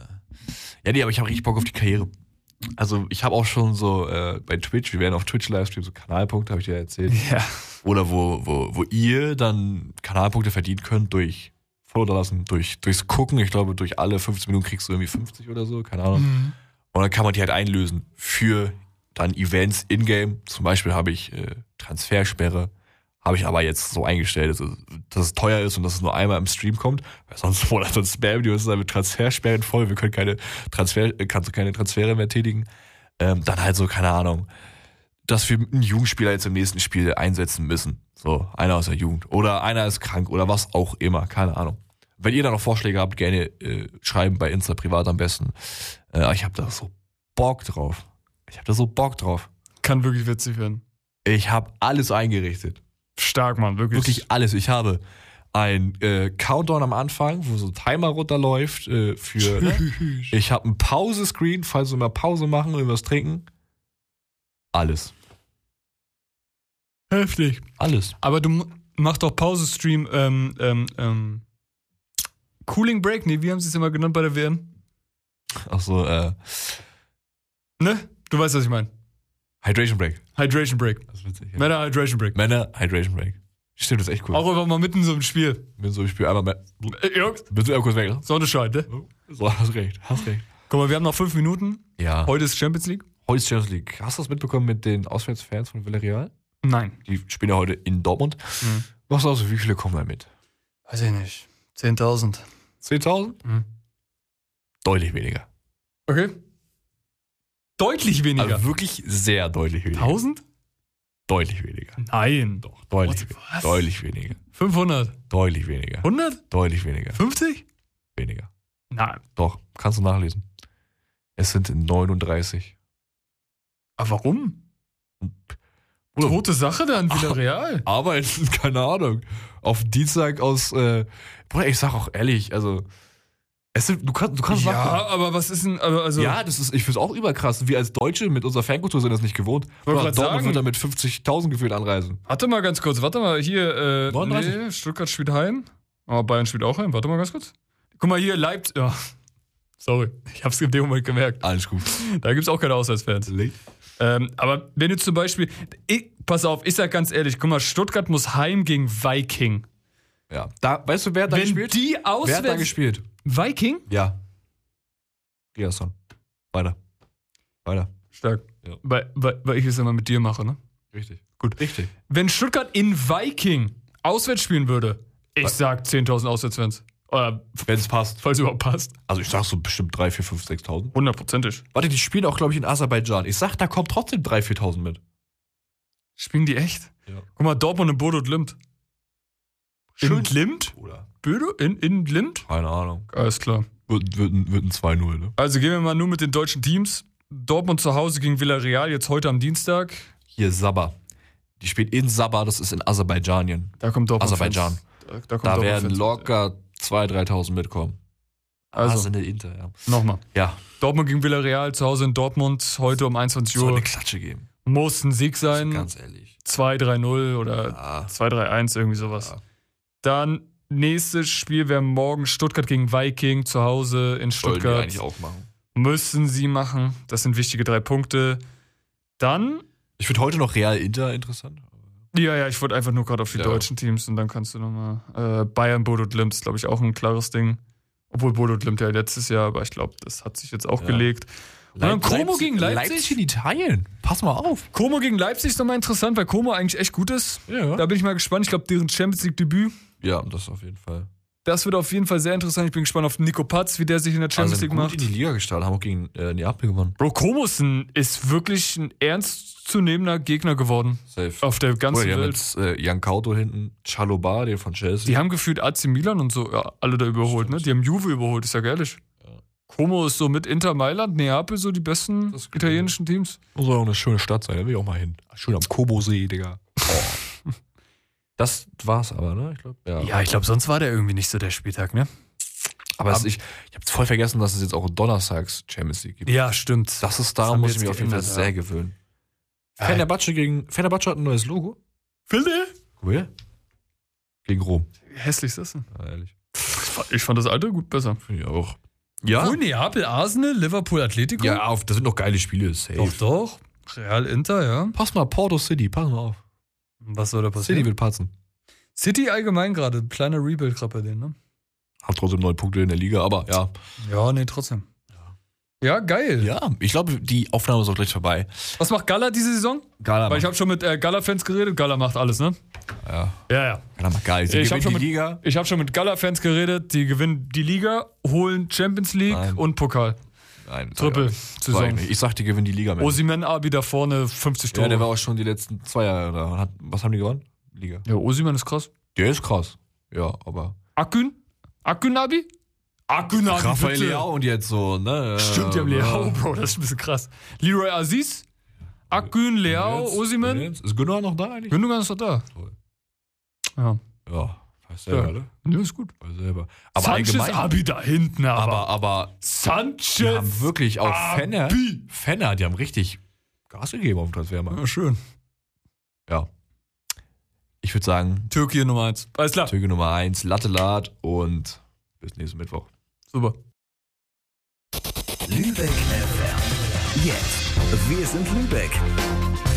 Ja, nee, aber ich habe richtig Bock auf die Karriere. Also, ich habe auch schon so äh, bei Twitch, wir werden auf Twitch Livestream, so Kanalpunkte, habe ich dir erzählt. Ja. Oder wo, wo, wo ihr dann Kanalpunkte verdienen könnt durch Follow da lassen, durch, durchs Gucken. Ich glaube, durch alle fünfzehn Minuten kriegst du irgendwie fünfzig oder so, keine Ahnung. Mhm. Und dann kann man die halt einlösen für dann Events in-game. Zum Beispiel habe ich äh, Transfersperre, habe ich aber jetzt so eingestellt, dass es, dass es teuer ist und dass es nur einmal im Stream kommt, weil sonst wurde sonst Spam-Videos dann mit Transfersperren voll, wir können keine Transfer, äh, kannst du keine Transfere mehr tätigen. Ähm, dann halt so, keine Ahnung, dass wir einen Jugendspieler jetzt im nächsten Spiel einsetzen müssen. So, einer aus der Jugend. Oder einer ist krank oder was auch immer, keine Ahnung. Wenn ihr da noch Vorschläge habt, gerne äh, schreiben bei Insta privat am besten. Äh, ich habe da so Bock drauf. Ich habe da so Bock drauf. Kann wirklich witzig werden. Ich habe alles eingerichtet. Stark, Mann, wirklich. Wirklich alles. Ich habe ein äh, Countdown am Anfang, wo so ein Timer runterläuft äh, für. Ne? Ich habe ein Pause-Screen, falls wir mal Pause machen und was trinken. Alles. Heftig. Alles. Aber du m- mach doch Pause-Stream, ähm, ähm, ähm. Cooling Break? Nee, wie haben sie es immer genannt bei der W M? Ach so, äh, Ne? Du weißt, was ich meine. Hydration Break. Hydration Break. Das ist witzig. Ja. Männer Hydration Break. Männer Hydration Break. Stimmt, das ist echt cool. Auch einfach mal mitten so im Spiel. Bin so, ich spiele einmal mehr. Äh, Jungs, Bist du einmal kurz weg? Sonnenschein, ne? So, hast recht, hast recht. Guck mal, wir haben noch fünf Minuten. Ja. Heute ist Champions League. Heute ist Champions League. Hast du das mitbekommen mit den Auswärtsfans von Villarreal? Nein. Die spielen ja heute in Dortmund. Mhm. Was glaubst du, wie viele kommen da mit? Weiß ich nicht. zehntausend. zehntausend? Mhm. Deutlich weniger. Okay. Deutlich weniger. Also wirklich sehr deutlich weniger. tausend? Deutlich weniger. Nein. Doch, deutlich, What? weniger. Was? Deutlich weniger. fünfhundert. Deutlich weniger. hundert? Deutlich weniger. fünfzig? Weniger. Nein. Doch, kannst du nachlesen. Es sind neununddreißig. Aber warum? Bruder, Tote Sache dann, Villarreal. arbeiten, keine Ahnung. Auf Dienstag aus, äh, Bruder, ich sag auch ehrlich, also, es sind, du kannst, du kannst Ja, nachgucken. aber was ist denn, also, also Ja, das ist, ich finde es auch überkrass. Wir als Deutsche mit unserer Fankultur sind das nicht gewohnt. Wollte Bruder, grad Dortmund sagen. wird da mit fünfzigtausend gefühlt anreisen. warte mal ganz kurz, warte mal, hier, äh, neununddreißig. nee, Stuttgart spielt heim, aber Bayern spielt auch heim, warte mal ganz kurz. Guck mal hier, Leipzig, ja, sorry, ich hab's in dem Moment gemerkt, Alles gut. da gibt's auch keine Auswärtsfans. Ähm, aber wenn du zum Beispiel, ich, pass auf, ich sag ganz ehrlich, guck mal, Stuttgart muss heim gegen Viking. Ja. Da, weißt du, wer hat da Wenn gespielt? die Wer hat da auswärts... gespielt? Viking? Ja. Riasson. Weiter. Weiter. Stark. Ja. Weil, weil, weil ich es immer mit dir mache, ne? Richtig. Gut. Richtig. Wenn Stuttgart in Viking auswärts spielen würde, ich Was? sag zehntausend Auswärtsfans. Oder, Wenn es passt. falls es überhaupt passt. Also ich sag so bestimmt drei, vier, fünf, sechstausend. Hundertprozentig. Warte, die spielen auch, glaube ich, in Aserbaidschan. Ich sag, da kommen trotzdem drei, viertausend mit. Spielen die echt? Ja. Guck mal, Dortmund in Bodo Glimt. In Glimt? Oder? Böde? In, in Glimt? Keine Ahnung. Alles klar. Wird, wird, ein- wird ein zwei null, ne? Also gehen wir mal nur mit den deutschen Teams. Dortmund zu Hause gegen Villarreal, jetzt heute am Dienstag. Hier Sabah. Die spielt in Sabah, das ist in Aserbaidschanien. Da kommt Dortmund. Aserbaidschan. Da, da, kommt Da Dortmund werden Fans. locker zweitausend, dreitausend mitkommen. Also. Also eine Inter, ja. Nochmal. Ja. Dortmund gegen Villarreal zu Hause in Dortmund, heute um einundzwanzig Soll Uhr. eine Klatsche geben. Muss ein Sieg sein. Ganz ehrlich. zwei drei null oder Ja. zwei drei eins, irgendwie sowas. Ja. Dann nächstes Spiel wäre morgen Stuttgart gegen Viking zu Hause in Sollen die Stuttgart. eigentlich auch machen. Müssen sie machen. Das sind wichtige drei Punkte. Dann, Ich finde heute noch Real Inter interessant. ja, ja, ich wollte einfach nur gerade auf die Ja. deutschen Teams und dann kannst du nochmal. Äh, Bayern, Bodo Glimt ist, glaube ich, auch ein klares Ding. Obwohl Bodo Glimt ja letztes Jahr, aber ich glaube, das hat sich jetzt auch Ja. gelegt. Und dann Como gegen Leipzig. Leipzig in Italien. Pass mal auf. Como gegen Leipzig ist nochmal interessant, weil Como eigentlich echt gut ist. Ja. Da bin ich mal gespannt. Ich glaube, deren Champions League-Debüt. Ja, das auf jeden Fall. Das wird auf jeden Fall sehr interessant. Ich bin gespannt auf Nico Patz, wie der sich in der Champions Also League gut macht. in die Liga gestartet, haben auch gegen äh, Neapel gewonnen. Bro, Como ist, ein, ist wirklich ein ernstzunehmender Gegner geworden. Safe. Auf der ganzen Oder die haben Welt. jetzt äh, Jan Kauto hinten, Chalobah, den von Chelsea. Die haben gefühlt A C Milan und so ja, alle da überholt, ne? Die haben Juve überholt, ist ja ehrlich. Ja. Como ist so mit Inter Mailand, Neapel so die besten Das ist gut. italienischen Teams. Muss auch eine schöne Stadt sein, da will ich auch mal hin. Schön am Como-See, Digga. Oh. Das war's aber, ne? Ich glaube, ja. Ja, ich glaube, sonst war der irgendwie nicht so der Spieltag, ne? Aber es, ich, ich habe voll vergessen, dass es jetzt auch donnerstags Champions League gibt. Ja, stimmt. Das ist, Das da haben wir muss ich jetzt mich auf jeden Fall geändert, sehr ja. gewöhnen. Ja. Fenerbahce gegen, Fenerbahce hat ein neues Logo. Philde? Cool. Gegen Rom. Wie hässlich ist das denn? Ja, ehrlich. Ich fand das alte gut besser. Finde ich auch. Obwohl Neapel, Arsenal, Liverpool, Atletico? Ja, auf, das sind noch geile Spiele. Safe. Doch, doch. Real Inter, ja. Pass mal, Porto City, pass mal auf. Was soll da passieren? City wird patzen. City allgemein gerade, kleiner Rebuild gerade bei denen, ne? Hab trotzdem neun Punkte in der Liga, aber ja. Ja, nee, trotzdem. Ja, geil. Ja, ich glaube, die Aufnahme ist auch gleich vorbei. Was macht Gala diese Saison? Gala Weil ich habe schon mit äh, Gala-Fans geredet. Gala macht alles, ne? Ja, Ja, ja. Gala macht geil. Sie Ich hab gewinnen schon die mit- Liga. Ich habe schon mit Gala-Fans geredet. Die gewinnen die Liga, holen Champions League Nein. und Pokal. Nein, Triple Sag ich Saison. nicht. Ich sag, die gewinnen die Liga. Mensch. Osimhen Abi da vorne, fünfzig Ja, Tore. der war auch schon die letzten zwei Jahre da. Und hat, was haben die gewonnen? Liga. Ja, Osimhen ist krass. Der ist krass. Ja, aber. Akün? Akün Abi? Akün Abi, Raphael bitte. Leao und jetzt so, ne? Stimmt, die haben Leao, Bro, das ist ein bisschen krass. Leroy Aziz, Akün, Leao, Jetzt- Osimhen. jetzt- Ist Gündogan noch da eigentlich? Gündogan ist doch da. Toll. Ja, Ja, weiß selber, Ja. ne? ja ist gut. Weiß selber. Aber Sanchez allgemein. Abi da hinten, aber. aber, aber Sanchez. die haben wirklich auch Abi. Fenner. Fenner, die haben richtig Gas gegeben auf dem Transfermarkt. Ja, schön. Ja. Ich würde sagen, Türkei Nummer eins. Alles klar. Türke Nummer eins, Lattelat und bis nächsten Mittwoch. Super. Lübeck F M. Jetzt. Wir sind Lübeck.